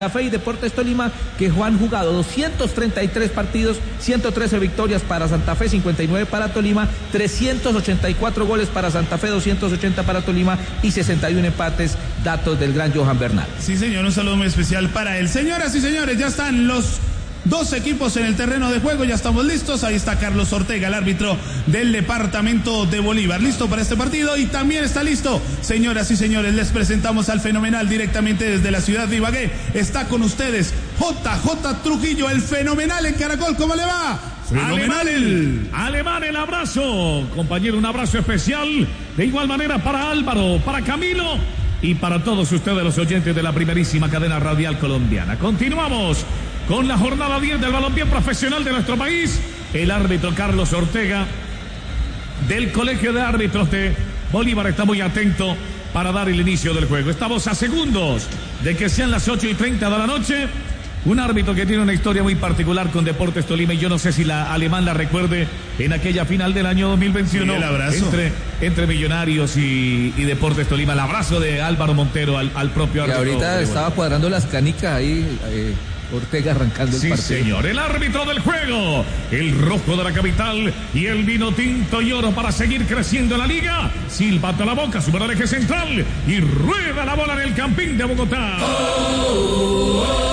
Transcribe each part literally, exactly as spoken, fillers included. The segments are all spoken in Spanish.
Santa Fe y Deportes Tolima, que han jugado doscientos treinta y tres partidos, ciento trece victorias para Santa Fe, cincuenta y nueve para Tolima, trescientos ochenta y cuatro goles para Santa Fe, doscientos ochenta para Tolima y sesenta y uno empates, datos del gran Johan Bernal. Sí, señor, un saludo muy especial para él. Señoras y señores, ya están los dos equipos en el terreno de juego, ya estamos listos. Ahí está Carlos Ortega, el árbitro del departamento de Bolívar, listo para este partido, y también está listo, señoras y señores, les presentamos al fenomenal directamente desde la ciudad de Ibagué. Está con ustedes J J Trujillo, el fenomenal en Caracol. ¿Cómo le va? Fenomenal. Alemán, Alemán, el abrazo, compañero, un abrazo especial, de igual manera para Álvaro, para Camilo y para todos ustedes los oyentes de la primerísima cadena radial colombiana. Continuamos con la jornada diez del balompié profesional de nuestro país. El árbitro Carlos Ortega del Colegio de Árbitros de Bolívar está muy atento para dar el inicio del juego. Estamos a segundos de que sean las ocho y treinta de la noche. Un árbitro que tiene una historia muy particular con Deportes Tolima, y yo no sé si la Alemán la recuerde en aquella final del año dos mil veintiuno. Sí, el abrazo. Entre, entre Millonarios y, y Deportes Tolima. El abrazo de Álvaro Montero al, al propio árbitro. Y ahorita estaba cuadrando las canicas ahí, eh, Ortega arrancando el sí, partido. Sí, señor, el árbitro del juego, el rojo de la capital y el vino tinto y oro para seguir creciendo en la liga. Silbato a la boca, sube al eje central y rueda la bola en el Campín de Bogotá. Oh, oh, oh.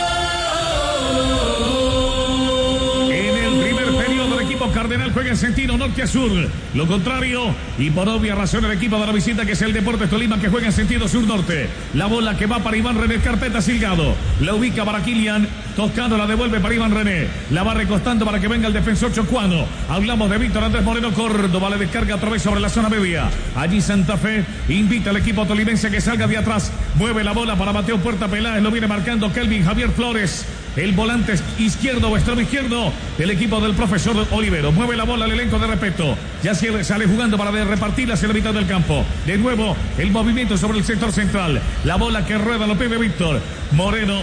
Cardenal juega en sentido norte a sur, lo contrario, y por obvia razón el equipo de la visita, que es el Deportes Tolima, que juega en sentido sur-norte. La bola que va para Iván René, carpeta Silgado, la ubica para Kilian, tocando, la devuelve para Iván René, la va recostando para que venga el defensor chocuano. Hablamos de Víctor Andrés Moreno Córdoba, le descarga otra vez sobre la zona media. Allí Santa Fe invita al equipo tolimense que salga de atrás, mueve la bola para Mateo Puerta Peláez, lo viene marcando Kelvin Javier Flores, el volante izquierdo o extremo izquierdo del equipo del profesor Olivero. Mueve la bola al elenco de respeto. Ya sale jugando para repartirla hacia la mitad del campo. De nuevo el movimiento sobre el sector central. La bola que rueda lo pide Víctor Moreno.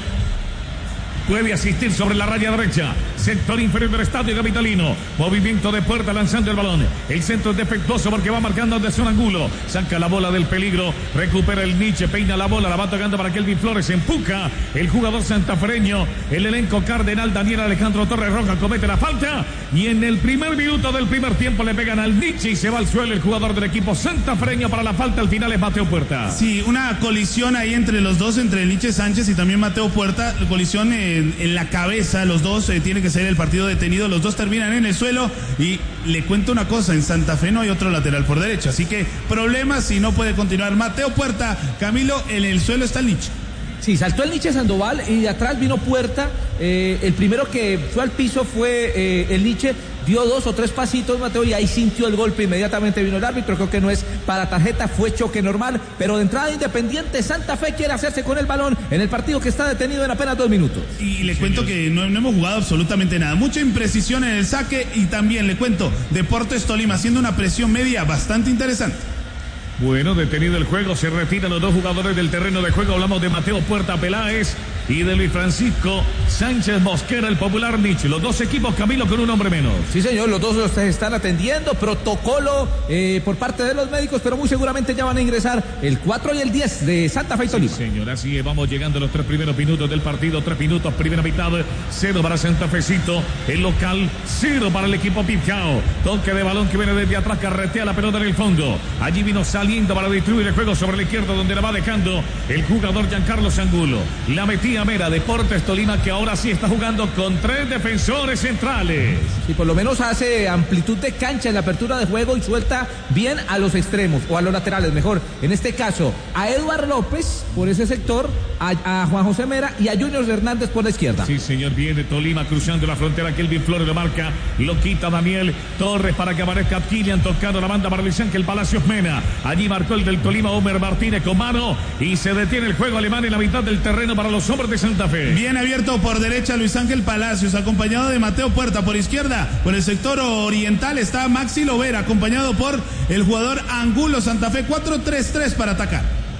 Puede asistir sobre la raya derecha. Sector inferior del estadio capitalino. Movimiento de Puerta lanzando el balón. El centro es defectuoso porque va marcando desde un ángulo. Saca la bola del peligro. Recupera el Nietzsche. Peina la bola. La va tocando para Kelvin Flores. Empuja el jugador santafereño. El elenco cardenal Daniel Alejandro Torres Roja comete la falta. Y en el primer minuto del primer tiempo le pegan al Nietzsche y se va al suelo el jugador del equipo santafereño para la falta. Al final es Mateo Puerta. Sí, una colisión ahí entre los dos, entre el Nietzsche Sánchez y también Mateo Puerta. Colisión en, en la cabeza. Los dos eh, tiene que ser el partido detenido. Los dos terminan en el suelo. Y le cuento una cosa: en Santa Fe no hay otro lateral por derecho. Así que problemas y no puede continuar Mateo Puerta. Camilo, en el suelo está el Nietzsche. Sí, saltó el Nietzsche Sandoval y de atrás vino Puerta. Eh, el primero que fue al piso fue eh, el Nietzsche. Dio dos o tres pasitos, Mateo, y ahí sintió el golpe. Inmediatamente vino el árbitro. Creo que no es para tarjeta, fue choque normal. Pero de entrada, Independiente Santa Fe quiere hacerse con el balón en el partido que está detenido en apenas dos minutos. Y le cuento que no, no hemos jugado absolutamente nada. Mucha imprecisión en el saque. Y también le cuento, Deportes Tolima haciendo una presión media bastante interesante. Bueno, detenido el juego, se retiran los dos jugadores del terreno de juego. Hablamos de Mateo Puerta Peláez y de Luis Francisco Sánchez Mosquera, el popular Nietzsche. Los dos equipos, Camilo, con un hombre menos. Sí, señor, los dos los están atendiendo. Protocolo eh, por parte de los médicos, pero muy seguramente ya van a ingresar el cuatro y el diez de Santa Fe y Tolima. Sí, señor, así es, vamos llegando a los tres primeros minutos del partido. Tres minutos, primera mitad, cero para Santa Fecito. El local, cero para el equipo Picao. Toque de balón que viene desde atrás, carretea la pelota en el fondo. Allí vino saliendo para distribuir el juego sobre la izquierda, donde la va dejando el jugador Giancarlo Angulo. La metía Mera, Deportes Tolima, que ahora sí está jugando con tres defensores centrales. Y por lo menos hace amplitud de cancha en la apertura de juego y suelta bien a los extremos o a los laterales, mejor. En este caso, a Eduardo López por ese sector, a, a Juan José Mera y a Junior Hernández por la izquierda. Sí, señor, viene Tolima cruzando la frontera. Kelvin Flores lo marca, lo quita Daniel Torres para que aparezca Kilian tocando la banda para Luis Ángel Palacios Mena. Allí marcó el del Tolima, Homer Martínez con mano, y se detiene el juego alemán en la mitad del terreno para los hombres de Santa Fe. Bien abierto por derecha Luis Ángel Palacios, acompañado de Mateo Puerta. Por izquierda, por el sector oriental, está Maxi Lovera, acompañado por el jugador Angulo. Santa Fe cuatro tres tres para atacar.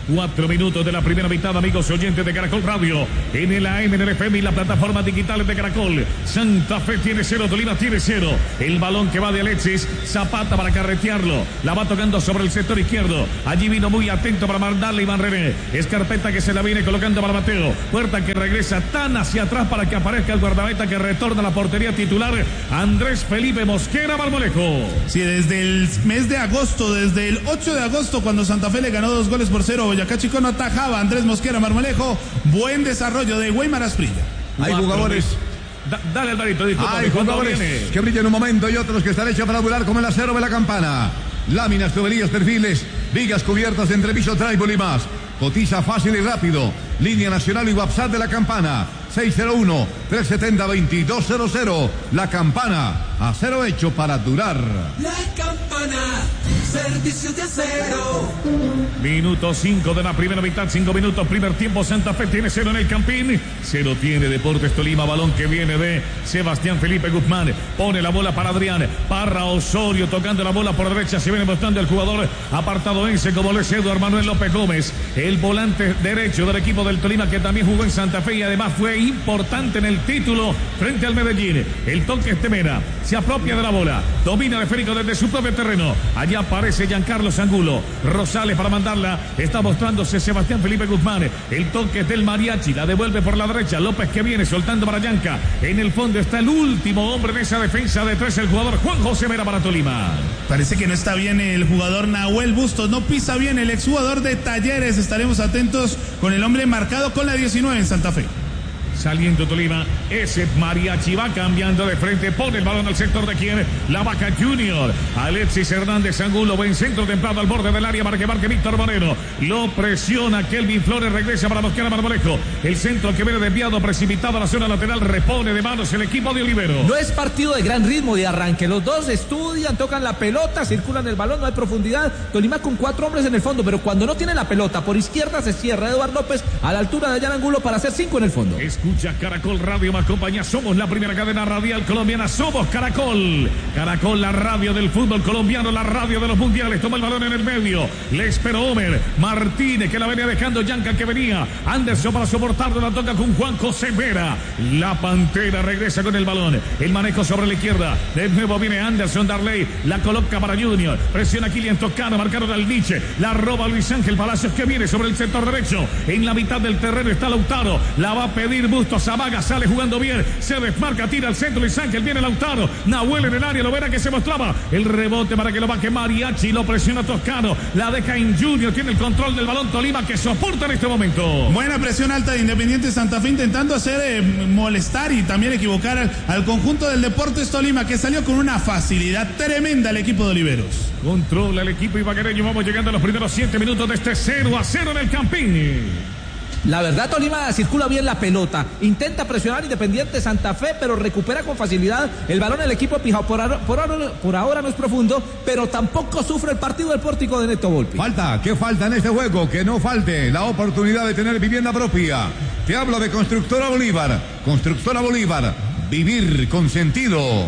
Cuatro minutos de la primera mitad, amigos oyentes de Caracol Radio. En el A M, en el F M y las plataformas digitales de Caracol. Santa Fe tiene cero, Tolima tiene cero. El balón que va de Alexis Zapata para carretearlo. La va tocando sobre el sector izquierdo. Allí vino muy atento para mandarle Iván René. Escarpeta que se la viene colocando para Mateo. Puerta que regresa tan hacia atrás para que aparezca el guardameta que retorna a la portería titular. Andrés Felipe Mosquera Marmolejo. Sí, desde el mes de agosto, desde el ocho de agosto, cuando Santa Fe le ganó dos goles por cero, Boyacá Chico no atajaba. Andrés Mosquera Marmolejo, buen desarrollo de Weimar Asprilla. Hay jugadores. Da, dale Alvarito, disculpa. Hay jugadores que brillan en un momento y otros que están hechos para volar como el acero de la campana. Láminas, tuberías, perfiles, vigas cubiertas de entrepiso, tribal y más. Cotiza fácil y rápido. Línea nacional y WhatsApp de la campana. seis cero uno, tres siete cero, dos dos cero cero. La Campana, acero hecho para durar. La Campana, servicios de acero. Minuto cinco de la primera mitad, cinco minutos, primer tiempo. Santa Fe tiene cero en el Campín, cero tiene Deportes Tolima. Balón que viene de Sebastián Felipe Guzmán, pone la bola para Adrián Parra Osorio, tocando la bola por derecha, se viene mostrando el jugador apartado ese como lo es Eduardo Manuel López Gómez, el volante derecho del equipo del Tolima, que también jugó en Santa Fe y además fue importante en el título frente al Medellín. El toque es Temera, se apropia de la bola, domina el esférico desde su propio terreno. Allá aparece Giancarlo Angulo, Rosales para mandarla, está mostrándose Sebastián Felipe Guzmán. El toque es del Mariachi, la devuelve por la derecha, López que viene soltando para Yanca. En el fondo está el último hombre en esa defensa de tres, el jugador Juan José Mera para Tolima. Parece que no está bien el jugador Nahuel Bustos, no pisa bien el exjugador de Talleres. Estaremos atentos con el hombre marcado con la diecinueve en Santa Fe. Saliendo Tolima, ese Mariachi va cambiando de frente, pone el balón al sector de quien, la Vaca Junior. Alexis Hernández Angulo, buen centro templado al borde del área para que marque Víctor Moreno. Lo presiona Kelvin Flores, regresa para Mosquera Marmolejo. El centro que viene desviado, precipitado a la zona lateral, repone de manos el equipo de Olivero. No es partido de gran ritmo de arranque, los dos estudian, tocan la pelota, circulan el balón, no hay profundidad. Tolima con cuatro hombres en el fondo, pero cuando no tiene la pelota, por izquierda se cierra Eduardo López a la altura de Jan Angulo para hacer cinco en el fondo. Escucha Caracol Radio más compañía, somos la primera cadena radial colombiana, somos Caracol. Caracol, la radio del fútbol colombiano, la radio de los mundiales. Toma el balón en el medio, le esperó Homer Martínez, que la venía dejando Yanca, que venía Anderson para soportarlo, la toca con Juan José Vera. La Pantera regresa con el balón, el manejo sobre la izquierda, de nuevo viene Anderson Darley, la coloca para Junior, presiona Kilian Toscano, marcaron al Nietzsche, la roba Luis Ángel Palacios, que viene sobre el sector derecho, en la mitad del terreno está Lautaro, la va a pedir Bustos. Zamaga sale jugando bien, se desmarca, tira al centro Luis Ángel, viene Lautaro, Nahuel en el área, lo verá que se mostraba, el rebote para que lo baje Mariachi, lo presiona Toscano, la deja en Junior, tiene el control del balón Tolima, que soporta en este momento. Buena presión alta de Independiente Santa Fe, intentando hacer eh, molestar y también equivocar al, al conjunto del Deportes Tolima, que salió con una facilidad tremenda al equipo de Oliveros. Controla el equipo ibaguereño, vamos llegando a los primeros siete minutos de este cero a cero en el Campín. La verdad, Tolima circula bien la pelota, intenta presionar Independiente Santa Fe, pero recupera con facilidad el balón el equipo Pijao. Por, ahora, por, ahora, por ahora no es profundo, pero tampoco sufre el partido del Pórtico de Neto Volpi. Falta, ¿qué falta en este juego? Que no falte la oportunidad de tener vivienda propia. Te hablo de Constructora Bolívar. Constructora Bolívar, vivir con sentido.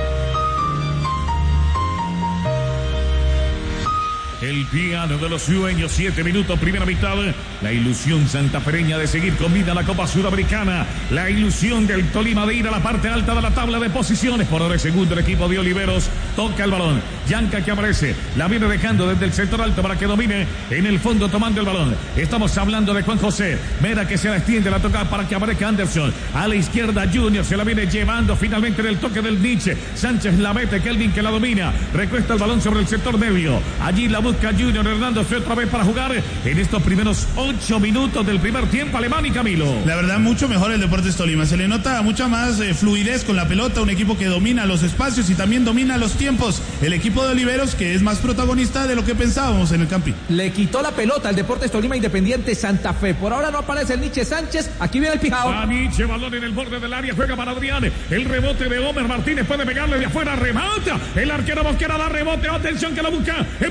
El piano de los sueños, siete minutos, primera mitad. La ilusión santafereña de seguir con vida en la Copa Sudamericana. La ilusión del Tolima de ir a la parte alta de la tabla de posiciones. Por ahora, el segundo el equipo de Oliveros. Toca el balón. Yanca que aparece. La viene dejando desde el sector alto para que domine en el fondo tomando el balón. Estamos hablando de Juan José Mera, que se la extiende, la toca para que aparezca Anderson. A la izquierda Junior se la viene llevando finalmente en el toque del Nietzsche. Sánchez la mete, Kelvin que la domina. Recuesta el balón sobre el sector medio. Allí la busca Junior Hernández otra vez para jugar en estos primeros ocho minutos del primer tiempo. Alemán y Camilo. La verdad, mucho mejor el Deportes Tolima. Se le nota mucha más eh, fluidez con la pelota. Un equipo que domina los espacios y también domina los tiempos. El equipo de Oliveros, que es más protagonista de lo que pensábamos en el Campín. Le quitó la pelota al Deportes Tolima Independiente Santa Fe. Por ahora no aparece el Nietzsche Sánchez. Aquí viene el Pijao. A Nietzsche, balón en el borde del área. Juega para Adrián. El rebote de Homer Martínez puede pegarle de afuera. Remata. El arquero Mosquera da rebote. Atención que la busca. Empujón de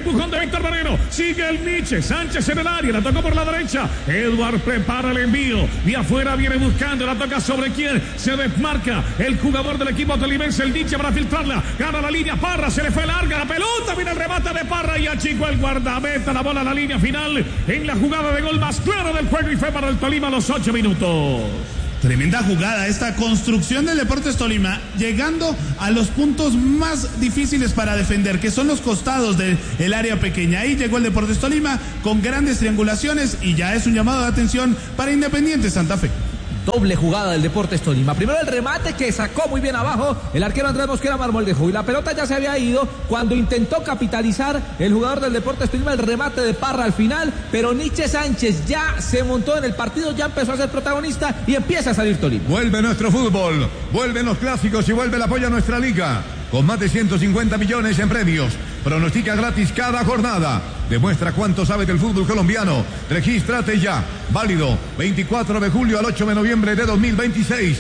Héctor Moreno, sigue el Nietzsche, Sánchez en el área, la tocó por la derecha, Edward prepara el envío, de afuera viene buscando, la toca sobre quién, se desmarca el jugador del equipo tolimense, el Nietzsche para filtrarla, gana la línea Parra, se le fue larga la pelota, viene el remate de Parra y achicó el guardameta, la bola a la línea final, en la jugada de gol más clara del juego y fue para el Tolima a los ocho minutos. Tremenda jugada, esta construcción del Deportes Tolima, llegando a los puntos más difíciles para defender, que son los costados del área pequeña. Ahí llegó el Deportes Tolima con grandes triangulaciones y ya es un llamado de atención para Independiente Santa Fe. Doble jugada del Deportes Tolima. Primero el remate que sacó muy bien abajo. El arquero Andrés Mosquera marmó el dejo. Y la pelota ya se había ido cuando intentó capitalizar el jugador del Deportes Tolima el remate de Parra al final. Pero Nietzsche Sánchez ya se montó en el partido, ya empezó a ser protagonista y empieza a salir Tolima. Vuelve nuestro fútbol, vuelven los clásicos y vuelve el apoyo a nuestra liga. Con más de ciento cincuenta millones en premios. Pronostica gratis cada jornada. Demuestra cuánto sabe del fútbol colombiano. Regístrate ya. Válido veinticuatro de julio al ocho de noviembre de dos mil veintiséis.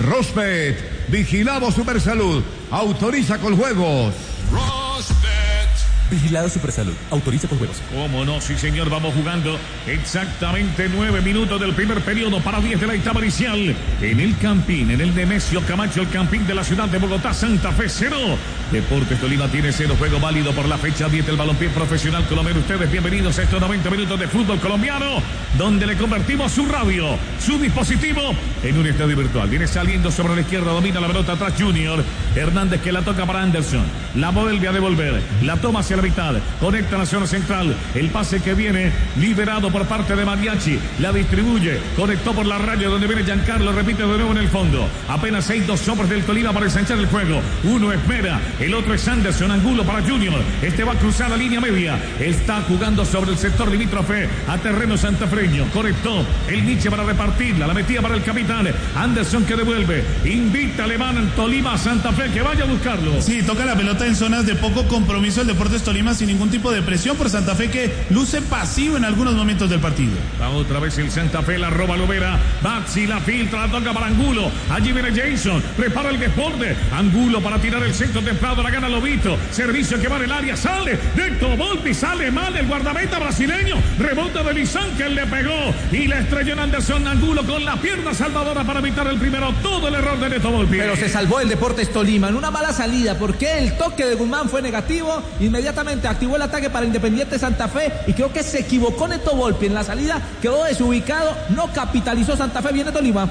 Rosbet. Vigilamos Supersalud. Autoriza con juegos. Rosbet. Vigilado Supersalud. Autoriza con juegos. Cómo no, sí señor, vamos jugando exactamente nueve minutos del primer periodo para diez de la etapa inicial. En el Campín, en el Nemesio Camacho, el Campín de la ciudad de Bogotá, Santa Fe cero. Deportes Tolima tiene cero, juego válido por la fecha diez del balompié profesional colombiano. Ustedes bienvenidos a estos noventa minutos de fútbol colombiano, donde le convertimos su radio, su dispositivo, en un estadio virtual. Viene saliendo sobre la izquierda, domina la pelota atrás Junior. Hernández que la toca para Anderson. La vuelve a devolver, la toma hacia la mitad, conecta la zona central, el pase que viene liberado por parte de Mariachi, la distribuye, conectó por la raya donde viene Giancarlo, repite de nuevo en el fondo, apenas hay dos hombres del Tolima para ensanchar el juego, uno es Mera, el otro es Anderson, Angulo para Junior, este va a cruzar la línea media, está jugando sobre el sector limítrofe a terreno santafreño, conectó el Nietzsche para repartirla, la metía para el capitán, Anderson que devuelve, invita Alemán Tolima Santa Fe que vaya a buscarlo. Sí, toca la pelota en zonas de poco compromiso el Deportes Tolima sin ningún tipo de presión por Santa Fe que luce pasivo en algunos momentos del partido. Va otra vez el Santa Fe, la roba Lovera, Baxi la filtra, la toca para Angulo, allí viene Jason, prepara el desborde, Angulo para tirar el centro templado, la gana Lobito, servicio que va en el área, sale, Neto Volpi, sale mal el guardameta brasileño, rebota de Lizán que le pegó y le estrelló en Anderson, Angulo con la pierna salvadora para evitar el primero, todo el error de Neto Volpi. Pero se salvó el Deportes Tolima en una mala salida porque el toque de Guzmán fue negativo, inmediatamente activó el ataque para Independiente Santa Fe y creo que se equivocó Neto Volpi en la salida, quedó desubicado, no capitalizó Santa Fe, viene Tolima.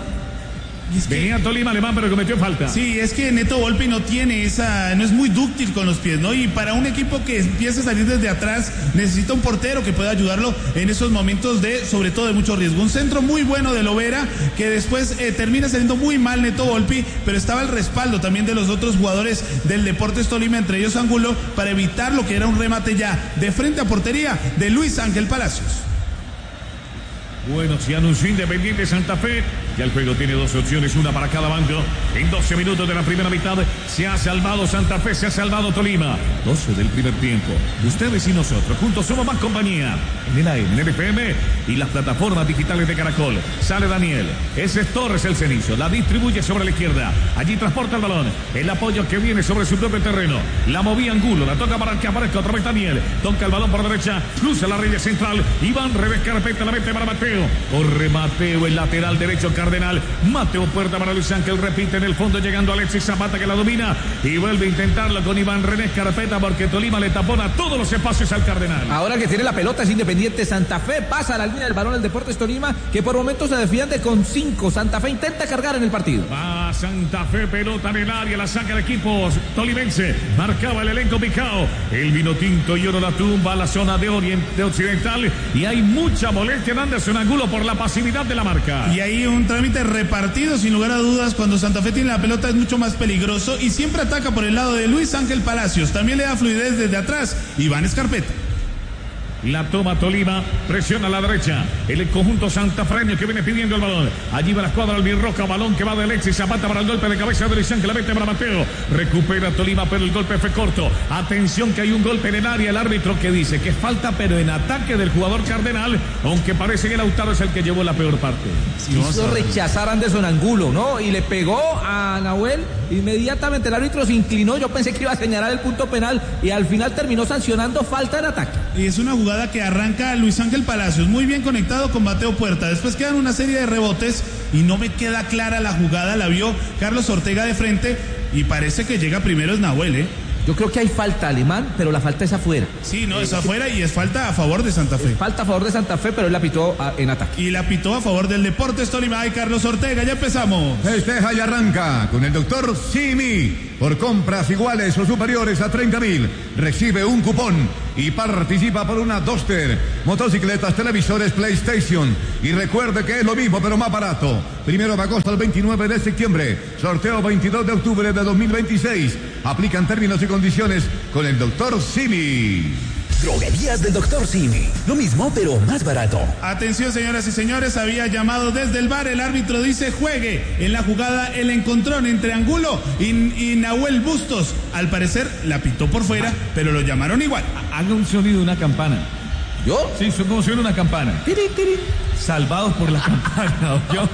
Es que, venía Tolima Alemán pero cometió falta. Sí, es que Neto Volpi no tiene esa, no es muy dúctil con los pies, ¿no? Y para un equipo que empiece a salir desde atrás necesita un portero que pueda ayudarlo en esos momentos de, sobre todo de mucho riesgo. Un centro muy bueno de Lovera que después eh, termina saliendo muy mal Neto Volpi, pero estaba el respaldo también de los otros jugadores del Deportes Tolima, entre ellos Angulo, para evitar lo que era un remate ya de frente a portería de Luis Ángel Palacios. Bueno, se anunció Independiente Santa Fe. Ya el juego tiene dos opciones, una para cada bando. En doce minutos de la primera mitad se ha salvado Santa Fe, se ha salvado Tolima. doce del primer tiempo. Ustedes y nosotros, juntos somos más compañía. En el A M, en el F M y las plataformas digitales de Caracol. Sale Daniel. Ese es Torres el Cenizo. La distribuye sobre la izquierda. Allí transporta el balón. El apoyo que viene sobre su propio terreno. La movía Angulo. La toca para que aparezca otra vez Daniel. Toca el balón por derecha. Cruza la raya central. Iván revés carpeta. La mete para Mateo. Corre Mateo, el lateral derecho Cardenal. Mateo Puerta para Luis Ángel, repite en el fondo llegando Alexis Zapata que la domina y vuelve a intentarlo con Iván René Carpeta porque Tolima le tapona todos los espacios al Cardenal. Ahora que tiene la pelota es Independiente Santa Fe, pasa a la línea del balón el Deportes Tolima que por momentos se defiende con cinco. Santa Fe intenta cargar en el partido. Va Santa Fe, pelota en el área, la saca el equipo tolimense, marcaba el elenco Picao, el vino tinto y oro la tumba a la zona de oriente occidental y hay mucha molestia en Anderson Angulo por la pasividad de la marca. Y ahí un trámite repartido sin lugar a dudas. Cuando Santa Fe tiene la pelota es mucho más peligroso y siempre ataca por el lado de Luis Ángel Palacios, también le da fluidez desde atrás Iván Escarpeta. La toma Tolima, presiona a la derecha. El conjunto santafreño que viene pidiendo el balón. Allí va la escuadra albirroja, balón que va de Alexis Zapata para el golpe de cabeza de Luisán, que la mete para Mateo. Recupera Tolima, pero el golpe fue corto. Atención que hay un golpe en el área. El árbitro que dice que falta, pero en ataque del jugador Cardenal, aunque parece que Lautaro es el que llevó la peor parte. Sí, hizo rechazar a Anderson Angulo, ¿no? Y le pegó a Nahuel. Inmediatamente el árbitro se inclinó. Yo pensé que iba a señalar el punto penal y al final terminó sancionando falta en ataque. Y es una jugada que arranca Luis Ángel Palacios, muy bien conectado con Mateo Puerta. Después quedan una serie de rebotes y no me queda clara la jugada. La vio Carlos Ortega de frente y parece que llega primero es Nahuel, ¿eh? Yo creo que hay falta, Alemán, pero la falta es afuera. Sí, no, es afuera y es falta a favor de Santa Fe. Falta a favor de Santa Fe, pero él la pitó a, en ataque. Y la pitó a favor del Deportes Tolima. Ay, Carlos Ortega, ya empezamos. Festeja y arranca con el doctor Simi. Por compras iguales o superiores a treinta mil, recibe un cupón y participa por una Duster, motocicletas, televisores, PlayStation. Y recuerde que es lo mismo, pero más barato. Primero de agosto al veintinueve de septiembre. Sorteo veintidós de octubre de dos mil veintiséis. Aplican términos y condiciones con el doctor Simi. Droguerías del doctor Simi. Lo mismo, pero más barato. Atención, señoras y señores, había llamado desde el bar. El árbitro dice juegue. En la jugada el encontrón entre Angulo y, y Nahuel Bustos. Al parecer la pitó por fuera, pero lo llamaron igual. Haga un sonido de una campana. ¿Yo? Sí, son como si fuera una campana. Tiri, tiri. Salvados por la campana. ¿Yo?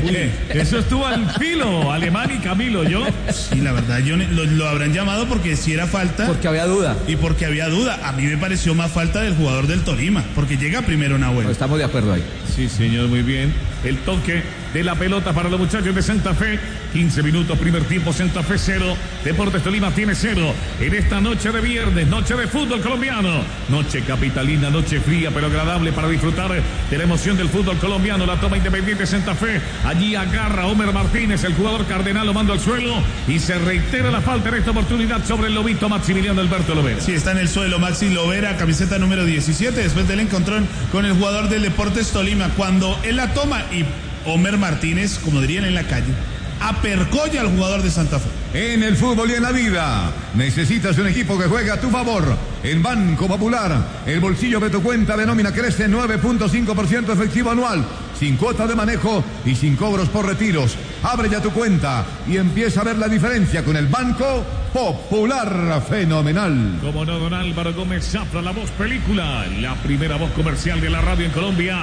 Eso estuvo al filo, Alemán y Camilo, ¿yo? Sí, la verdad, yo lo, lo habrán llamado porque si era falta. Porque había duda. Y porque había duda. A mí me pareció más falta del jugador del Tolima, porque llega primero Nahuel. No, estamos de acuerdo ahí. Sí, señor, muy bien. El toque de la pelota para los muchachos de Santa Fe. quince minutos, primer tiempo, Santa Fe cero. Deportes Tolima tiene cero. En esta noche de viernes, noche de fútbol colombiano. Noche capitalina, noche fría, pero agradable para disfrutar de la emoción del fútbol colombiano. La toma Independiente Santa Fe. Allí agarra Homer Martínez, el jugador Cardenal, lo manda al suelo. Y se reitera la falta en esta oportunidad sobre el lobito Maximiliano Alberto Lovera. Sí, está en el suelo Maxi Lovera, camiseta número diecisiete. Después del encontrón con el jugador del Deportes Tolima. Cuando él la toma y Homer Martínez, como dirían en la calle, apercolla al jugador de Santa Fe. En el fútbol y en la vida, necesitas un equipo que juegue a tu favor. En Banco Popular, el bolsillo de tu cuenta de nómina crece nueve punto cinco por ciento efectivo anual, sin cuota de manejo y sin cobros por retiros. Abre ya tu cuenta y empieza a ver la diferencia con el Banco Popular. Fenomenal. Como no, don Álvaro Gómez Zafra, la voz película, la primera voz comercial de la radio en Colombia.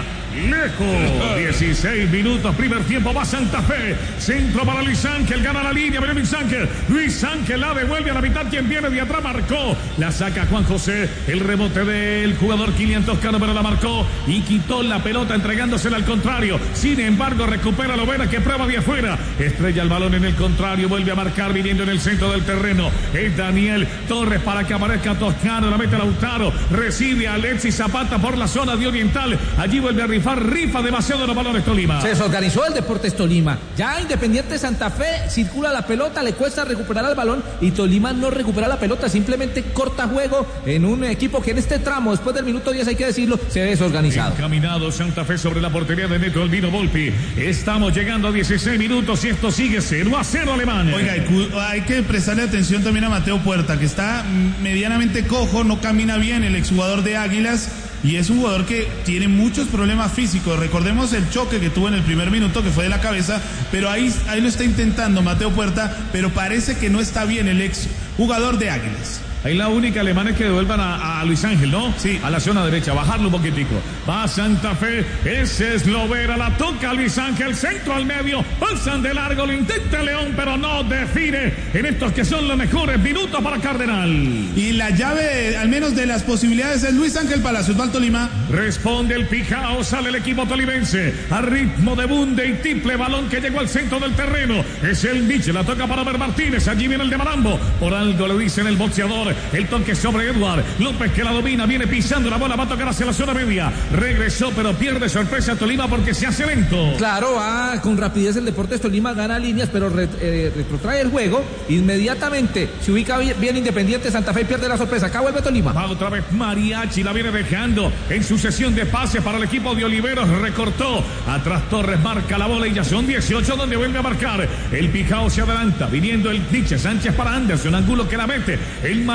Lejos, dieciséis minutos, primer tiempo, va Santa Fe. Centro para Luis Ángel, gana la línea, viene Luis Ángel. Luis Ángel la devuelve a la mitad, quien viene de atrás marcó. La saca Juan José, el rebote del jugador Kilian Toscano, pero la marcó y quitó la pelota entregándosela al contrario. Sin embargo, recupera Lovera que prueba de afuera. Estrella el balón en el contrario, vuelve a marcar viniendo en el centro del terreno. Es Daniel Torres para que aparezca Toscano, la mete Lautaro, recibe a Alexis Zapata por la zona de Oriental. Allí vuelve a rifar, rifa demasiado los balones Tolima. Se desorganizó el Deportes Tolima. Ya Independiente Santa Fe circula la pelota, le cuesta recuperar el balón y Tolima no recupera la pelota, simplemente corta juego en un equipo que en este tramo, después del minuto diez hay que decirlo, se ve desorganizado. Encaminado Santa Fe sobre la portería de Neto Albino Volpi. Estamos llegando a dieciséis minutos y esto sigue cero a cero Alemán. Oiga, hay que prestarle atención también a Mateo Puerta, que está medianamente cojo, no camina bien, el exjugador de Águilas. Y es un jugador que tiene muchos problemas físicos. Recordemos el choque que tuvo en el primer minuto, que fue de la cabeza, pero ahí, ahí lo está intentando Mateo Puerta, pero parece que no está bien el ex jugador de Águilas. Ahí la única alemana es que devuelvan a, a Luis Ángel, ¿no? Sí. A la zona derecha, bajarlo un poquitico. Va Santa Fe, ese es Lovera, la toca Luis Ángel, centro al medio, pasan de largo, lo intenta León, pero no define en estos que son los mejores minutos para Cardenal. Y la llave, al menos de las posibilidades, es Luis Ángel Palacios, va al Tolima. Responde el Pijao, sale el equipo tolimense, a ritmo de bunde y triple balón que llegó al centro del terreno. Es el Nietzsche, la toca para Ver Martínez, allí viene el de Marambo, por algo le dicen el boxeador. El toque sobre Edward López que la domina, viene pisando la bola, va a tocar hacia la zona media. Regresó, pero pierde sorpresa Tolima porque se hace lento. Claro, va con rapidez el Deportes Tolima, gana líneas, pero re, eh, retrotrae el juego. Inmediatamente se ubica bien, bien Independiente Santa Fe y pierde la sorpresa. Acá vuelve Tolima. Va otra vez Mariachi, la viene dejando en sucesión de pases para el equipo de Oliveros. Recortó, atrás Torres marca la bola y ya son dieciocho donde vuelve a marcar. El Pijao se adelanta, viniendo el Nietzsche, Sánchez para Anderson, Angulo que la mete. El Mariachi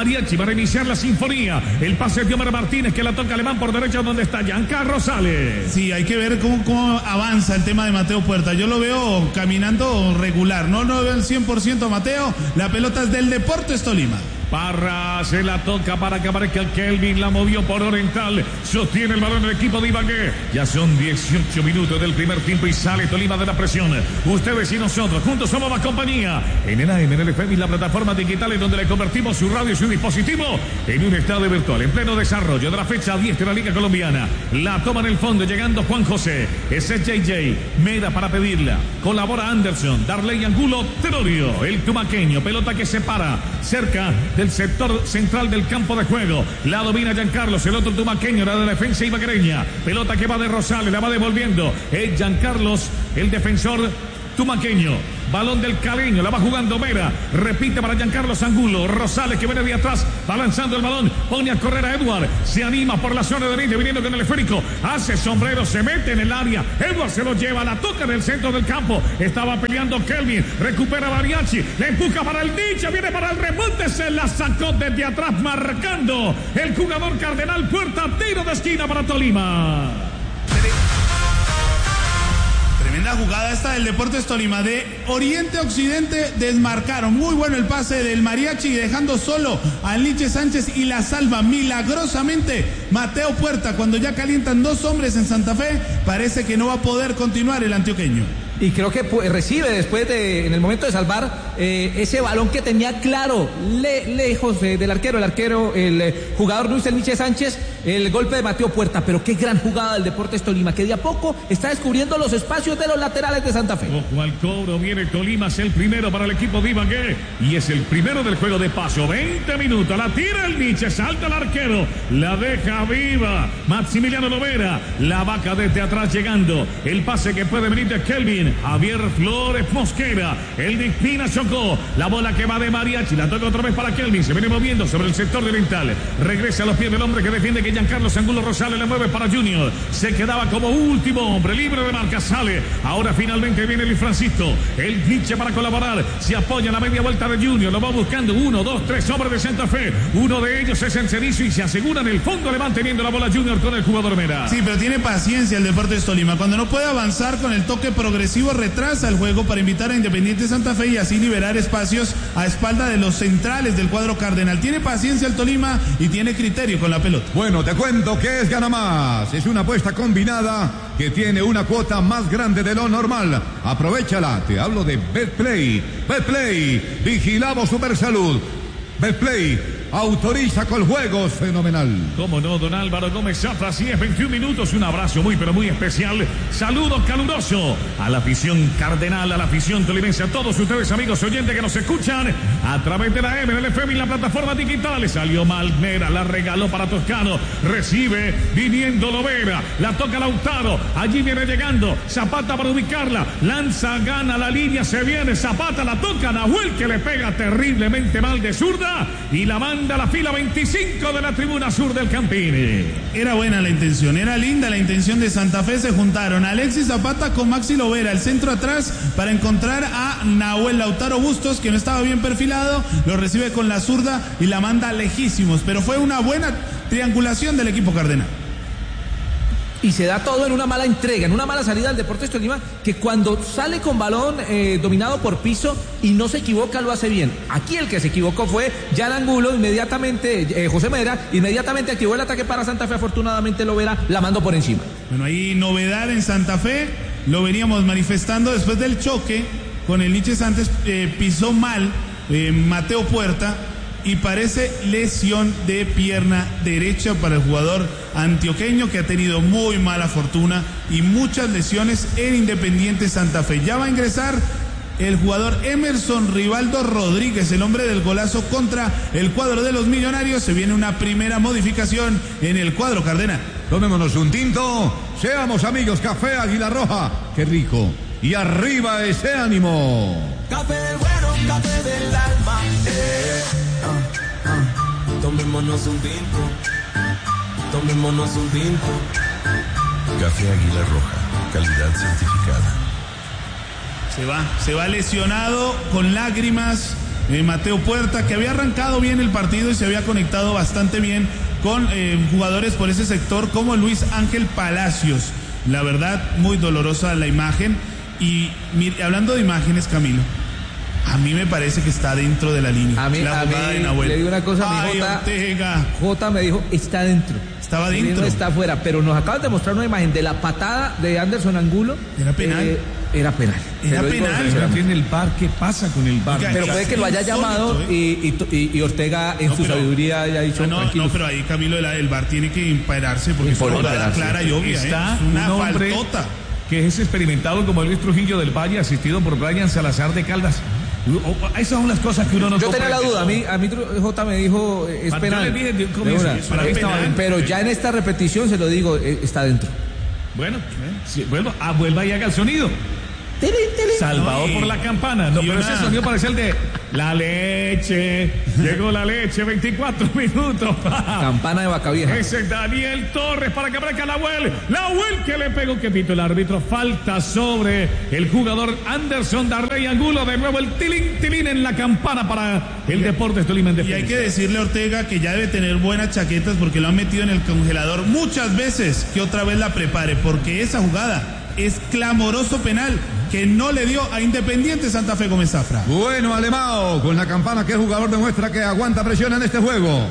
Mariachi va a iniciar la sinfonía. El pase de Omar Martínez que la toca Alemán por derecha donde está Giancarlo Rosales. Sí, hay que ver cómo, cómo avanza el tema de Mateo Puerta. Yo lo veo caminando regular. No lo veo al cien por ciento a Mateo. La pelota es del Deportes Tolima. Parra se la toca para que aparezca Kelvin, la movió por Oriental, sostiene el balón el equipo de Ibagué. Ya son dieciocho minutos del primer tiempo y sale Tolima de la presión. Ustedes y nosotros, juntos somos más compañía. En el A M, en el F M y la plataforma digital en donde le convertimos su radio y su dispositivo en un estadio virtual, en pleno desarrollo de la fecha diez de la Liga Colombiana. La toma en el fondo, llegando Juan José. Ese es J J, Mera para pedirla. Colabora Anderson, Darley Angulo, Tenorio, el tumaqueño, pelota que se para cerca del sector central del campo de juego. La domina Giancarlos, el otro tumaqueño, la de la defensa ibaguereña. Pelota que va de Rosales, la va devolviendo. Es Giancarlos, el defensor tumaqueño. Balón del caleño, la va jugando Mera. Repite para Giancarlos Angulo. Rosales que viene de atrás, va lanzando el balón. Pone a correr a Edward. Se anima por la zona de derecha, viniendo con el esférico. Hace sombrero, se mete en el área. Edward se lo lleva, la toca en el centro del campo. Estaba peleando Kelvin. Recupera Mariachi. Le empuja para el Nietzsche. Viene para el remonte. Se la sacó desde atrás, marcando el jugador Cardenal Puerta. Tiro de esquina para Tolima. Tremenda jugada esta del Deportes Tolima. De oriente a occidente desmarcaron. Muy bueno el pase del Mariachi, dejando solo al Nietzsche Sánchez y la salva milagrosamente Mateo Puerta. Cuando ya calientan dos hombres en Santa Fe, parece que no va a poder continuar el antioqueño. Y creo que pues, recibe después de, en el momento de salvar, eh, ese balón que tenía claro, le, lejos eh, del arquero, el arquero, el eh, jugador Luis El Nietzsche Sánchez, el golpe de Mateo Puerta. Pero qué gran jugada del Deportes Tolima, que de a poco está descubriendo los espacios de los laterales de Santa Fe. Ojo al cobro, viene Tolima, es el primero para el equipo de Ibagué, y es el primero del juego de paso. veinte minutos, la tira el Nietzsche, salta el arquero, la deja viva Maximiliano Lovera, la vaca desde atrás llegando, el pase que puede venir de Kelvin. Javier Flores Mosquera, el de Espina chocó, la bola que va de Mariachi, la toca otra vez para Kelvin, se viene moviendo sobre el sector de oriental, regresa a los pies del hombre que defiende, que Giancarlos Angulo Rosales, le mueve para Junior, se quedaba como último hombre, libre de marca, sale, ahora finalmente viene Luis Francisco, el Nietzsche para colaborar, se apoya en la media vuelta de Junior, lo va buscando, uno, dos, tres hombres de Santa Fe, uno de ellos es el Cerizo y se asegura en el fondo, le van teniendo la bola Junior con el jugador Mera. Sí, pero tiene paciencia el Deportes Tolima, cuando no puede avanzar con el toque progresivo, retrasa el juego para invitar a Independiente Santa Fe y así liberar espacios a espalda de los centrales del cuadro cardenal. Tiene paciencia el Tolima y tiene criterio con la pelota. Bueno, te cuento que es Gana Más. Es una apuesta combinada que tiene una cuota más grande de lo normal. Aprovechala. Te hablo de Betplay. Betplay. Vigilamos Supersalud. Betplay. Autoriza con juegos fenomenal. Cómo no, don Álvaro Gómez Zafra, así es, veintiún minutos, un abrazo muy pero muy especial, saludo caluroso a la afición cardenal, a la afición tolimense, a todos ustedes amigos oyentes que nos escuchan a través de la M, del F M y la plataforma digital. Salió Malmera, la regaló para Toscano, recibe viniendo Lovera, la toca Lautaro, allí viene llegando Zapata para ubicarla, lanza, gana la línea, se viene Zapata, la toca Nahuel que le pega terriblemente mal de zurda y la manda a la fila veinticinco de la tribuna sur del Campín. Era buena la intención, era linda la intención de Santa Fe. Se juntaron Alexis Zapata con Maxi Lovera, el centro atrás para encontrar a Nahuel Lautaro Bustos, que no estaba bien perfilado, lo recibe con la zurda y la manda lejísimos, pero fue una buena triangulación del equipo cardenal. Y se da todo en una mala entrega, en una mala salida del Deportes Tolima, que cuando sale con balón eh, dominado por piso y no se equivoca, lo hace bien. Aquí el que se equivocó fue Jan Angulo, inmediatamente, eh, José Mera, inmediatamente activó el ataque para Santa Fe, afortunadamente Lovera la mandó por encima. Bueno, ahí novedad en Santa Fe, lo veníamos manifestando después del choque con el Nietzsche Sánchez, eh, pisó mal eh, Mateo Puerta, y parece lesión de pierna derecha para el jugador antioqueño, que ha tenido muy mala fortuna y muchas lesiones en Independiente Santa Fe. Ya va a ingresar el jugador Emerson Rivaldo Rodríguez, el hombre del golazo contra el cuadro de los Millonarios. Se viene una primera modificación en el cuadro cardenal. Tomémonos un tinto, seamos amigos. Café Águila Roja, qué rico. Y arriba ese ánimo. Café bueno, café del alma. Eh, uh, uh. Tomémonos un tinto. Tomémonos un tinto. Café Águila Roja, calidad certificada. Se va, se va lesionado con lágrimas eh, Mateo Puerta, que había arrancado bien el partido y se había conectado bastante bien con eh, jugadores por ese sector como Luis Ángel Palacios. La verdad, muy dolorosa la imagen. Y mire, hablando de imágenes, Camilo, a mí me parece que está dentro de la línea. A mí, la a mí de Nahuel. le digo una cosa, Ay, mi Jota, Ortega. Jota me dijo, está dentro. Estaba dentro. No está afuera, pero nos acaban de mostrar una imagen de la patada de Anderson Angulo. Era penal. Eh, era penal. Era Pero penal. Pero tiene el V A R, ¿qué pasa con el V A R? Oiga, Pero puede que lo haya insólito, llamado ¿eh? y, y, y Ortega en No, su pero- sabiduría haya dicho Ah, no, tranquilos. no, pero ahí Camilo, el, el V A R tiene que imperarse porque es una jugada Imperarse. clara y obvia. Está ¿eh? Es una un hombre faltota. que es experimentado como Luis Trujillo del Valle, asistido por Brian Salazar de Caldas. Esas son las cosas que uno no Yo tenía la comprende. duda, a mí, a mí Tru- Jota me dijo, eh, es Yo penal. le dije de un De comienzo, una. para mí estaba Eh, dentro. Pero ya en esta repetición se lo digo, eh, está dentro. Bueno, sí, vuelva, ah, vuelva y haga el sonido. Salvado No, y- por la campana. No, y pero una- ese sonido parece el de la leche. Llegó la leche, veinticuatro minutos. Campana de vaca vieja. Ese es Daniel Torres para que aparezca Nahuel. Nahuel que le pegó, que pito el árbitro. Falta sobre el jugador Anderson Darley Angulo. De nuevo el tilín, tilín en la campana para el Deportes Tolima en Y defensa. hay que decirle a Ortega que ya debe tener buenas chaquetas porque lo han metido en el congelador muchas veces, que otra vez la prepare, porque esa jugada es clamoroso penal que no le dio a Independiente Santa Fe Gómez Zafra. Bueno, Alemão, con la campana que el jugador demuestra que aguanta presión en este juego.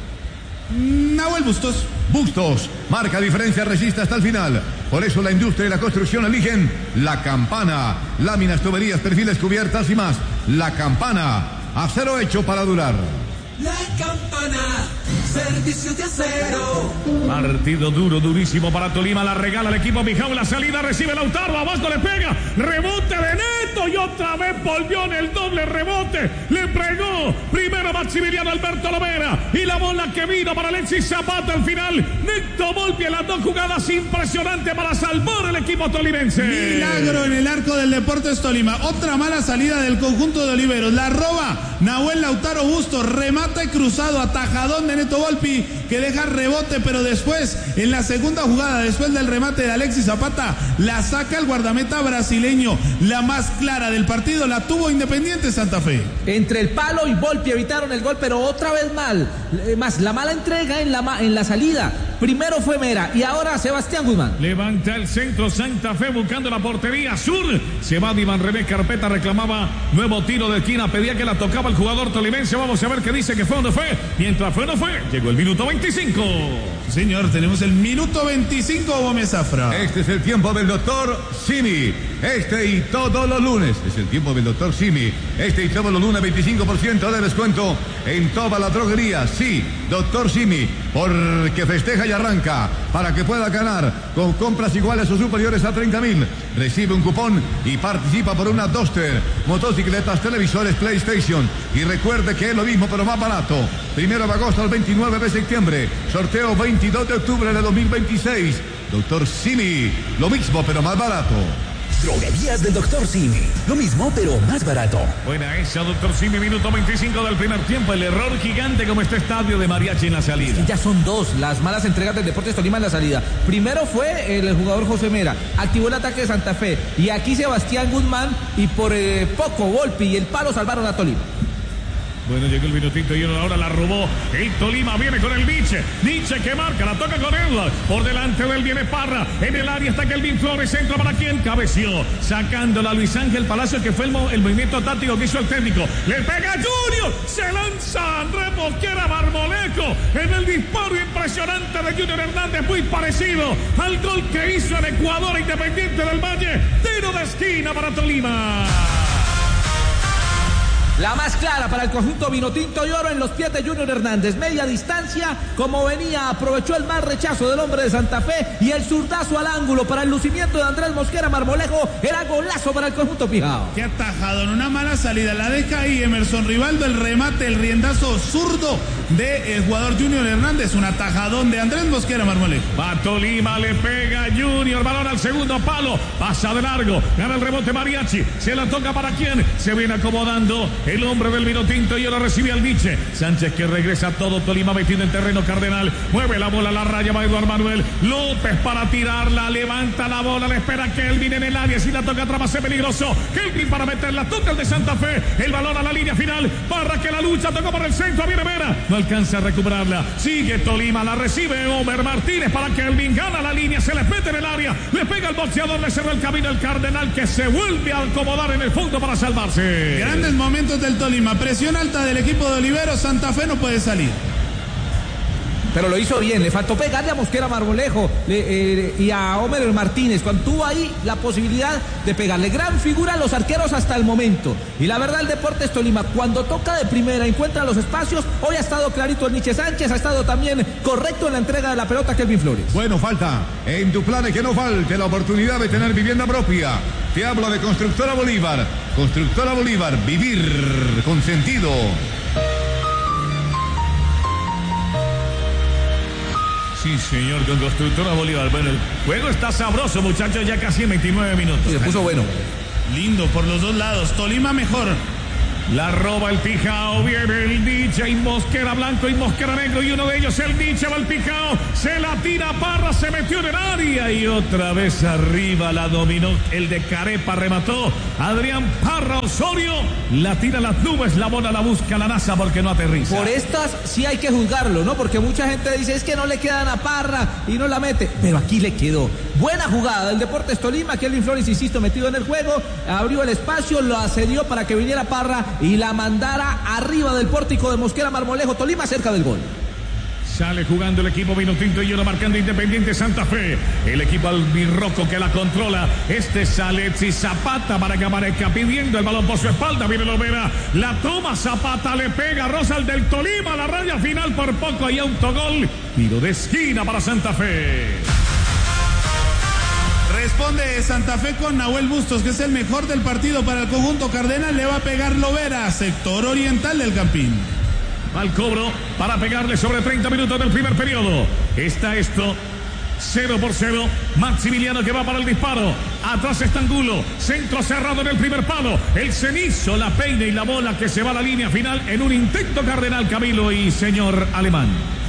Nahuel Bustos. Bustos, marca diferencia, resiste hasta el final. Por eso la industria y la construcción eligen la campana. Láminas, tuberías, perfiles, cubiertas y más. La campana, acero hecho para durar. La campana, servicio de acero. Partido duro, durísimo para Tolima. La regala el equipo Mijao. La salida recibe Lautaro. Abajo le pega. Rebote de Neto. Y otra vez volvió en el doble rebote. Le pegó primero Maximiliano Alberto Lovera. Y la bola que vino para Alexis Zapata al final. Neto Volpi en las dos jugadas impresionantes para salvar el equipo tolimense. Milagro en el arco del Deportes Tolima. Otra mala salida del conjunto de Oliveros. La roba Nahuel Lautaro Bustos. Remata y cruzado. Atajadón de Neto Volpi que deja rebote. Pero después, en la segunda jugada, después del remate de Alexis Zapata, la saca el guardameta brasileño. La más clara del partido la tuvo Independiente Santa Fe. Entre el palo y Volpi evitaron el gol, pero otra vez mal. Eh, Más la mala entrega en la, ma- en la salida. Primero fue Mera y ahora Sebastián Guzmán. Levanta el centro Santa Fe buscando la portería sur. Se va Iván René Carpeta, reclamaba nuevo tiro de esquina, pedía que la tocaba el jugador tolimense. Vamos a ver qué dice, que fue o no fue. Mientras fue o no fue, llegó el minuto veinticinco. Señor, tenemos el minuto veinticinco, Gómez Zafra. Este es el tiempo del doctor Simi. Este y todos los lunes. Es el tiempo del doctor Simi. Este y todos los lunes, veinticinco por ciento de descuento en toda la droguería. Sí, doctor Simi, porque festeja y arranca para que pueda ganar con compras iguales o superiores a treinta mil. Recibe un cupón y participa por una Duster, motocicletas, televisores, PlayStation. Y recuerde que es lo mismo pero más barato. Primero de agosto al veintinueve de septiembre. Sorteo veintidós de octubre de dos mil veintiséis. Doctor Simi, lo mismo pero más barato. Droguerías del doctor Simi. Lo mismo, pero más barato. Buena esa, doctor Simi, minuto veinticinco del primer tiempo. El error gigante como este estadio de Mariachi en la salida. Ya son dos las malas entregas del Deportes Tolima en la salida. Primero fue el jugador José Mera, activó el ataque de Santa Fe. Y aquí Sebastián Guzmán y por eh, poco Volpi y el palo salvaron a Tolima. Bueno, llegó el minutito y ahora la robó. El Tolima viene con el Nietzsche. Nietzsche que marca, la toca con él. Por delante de él viene Parra. En el área está Kelvin Flores. Centro para quien cabeció. Sacándola a Luis Ángel Palacio, que fue el, mo el movimiento táctico que hizo el técnico. Le pega Junior. Se lanza Andrés Mosquera Marmolejo. En el disparo impresionante de Junior Hernández. Muy parecido al gol que hizo el Ecuador Independiente del Valle. Tiro de esquina para Tolima. La más clara para el conjunto vinotinto y oro en los pies de Junior Hernández. Media distancia, como venía, aprovechó el mal rechazo del hombre de Santa Fe y el zurdazo al ángulo para el lucimiento de Andrés Mosquera Marmolejo. Era golazo para el conjunto Pijao. Qué atajado, en una mala salida. La deja ahí Emerson Rivaldo, el remate, el riendazo zurdo del jugador Junior Hernández. Un atajadón de Andrés Mosquera Marmolejo. Va Tolima, le pega Junior, balón al segundo palo, pasa de largo, gana el rebote Mariachi, se la toca para quién, se viene acomodando el hombre del vino tinto, y ahora recibe al Nietzsche. Sánchez que regresa todo Tolima metido en terreno cardenal. Mueve la bola a la raya, va Eduardo Manuel López para tirarla, levanta la bola, le espera Kelvin en el área, si la toca atrás va a ser peligroso. Kelvin para meterla, toca el de Santa Fe, el balón a la línea final, para que la lucha, tocó por el centro, viene Vera, no alcanza a recuperarla, sigue Tolima, la recibe Homer Martínez para Kelvin, gana la línea, se le mete en el área, le pega el boxeador, le cerró el camino el Cardenal, que se vuelve a acomodar en el fondo para salvarse. Grandes momentos del Tolima, presión alta del equipo de Olivero, Santa Fe no puede salir. Pero lo hizo bien, le faltó pegarle a Mosquera Marmolejo le, eh, y a Homer Martínez, cuando tuvo ahí la posibilidad de pegarle. Gran figura a los arqueros hasta el momento. Y la verdad, el Deportes Tolima, cuando toca de primera, encuentra los espacios. Hoy ha estado clarito el Nietzsche Sánchez, ha estado también correcto en la entrega de la pelota Kelvin Flores. Bueno, falta en tu plan que no falte la oportunidad de tener vivienda propia. Te hablo de Constructora Bolívar. Constructora Bolívar, vivir con sentido. Sí, señor, con Constructora Bolívar. Bueno, el juego está sabroso, muchachos, ya casi en veintinueve minutos. Se puso bueno. Lindo por los dos lados, Tolima mejor. La roba el Pijao, viene el Nietzsche y Mosquera blanco y Mosquera negro, y uno de ellos el Nietzsche, va el Pijao, se la tira Parra, se metió en el área y otra vez arriba la dominó el de Carepa, remató Adrián Parra Osorio, la tira a las nubes, la bola la busca la NASA porque no aterriza. Por estas sí hay que juzgarlo, ¿no? Porque mucha gente dice es que no le quedan a Parra y no la mete, pero aquí le quedó. Buena jugada del Deportes Tolima, Kelvin Flores, insisto, metido en el juego, abrió el espacio, lo asedió para que viniera Parra y la mandara arriba del pórtico de Mosquera Marmolejo, Tolima cerca del gol. Sale jugando el equipo vino tinto y uno marcando Independiente Santa Fe. El equipo albirroco que la controla. Este sale y Zapata para que aparezca pidiendo el balón por su espalda. Viene Lovera, la toma Zapata, le pega Rosa al del Tolima, la raya final por poco, hay autogol. Tiro de esquina para Santa Fe. Responde Santa Fe con Nahuel Bustos, que es el mejor del partido para el conjunto cardenal. Le va a pegar Lovera, sector oriental del Campín. Al cobro para pegarle sobre treinta minutos del primer periodo. Está esto cero por cero. Maximiliano que va para el disparo. Atrás está Angulo. Centro cerrado en el primer palo. El cenizo, la peina y la bola que se va a la línea final en un intento Cardenal, Camilo y señor Alemán.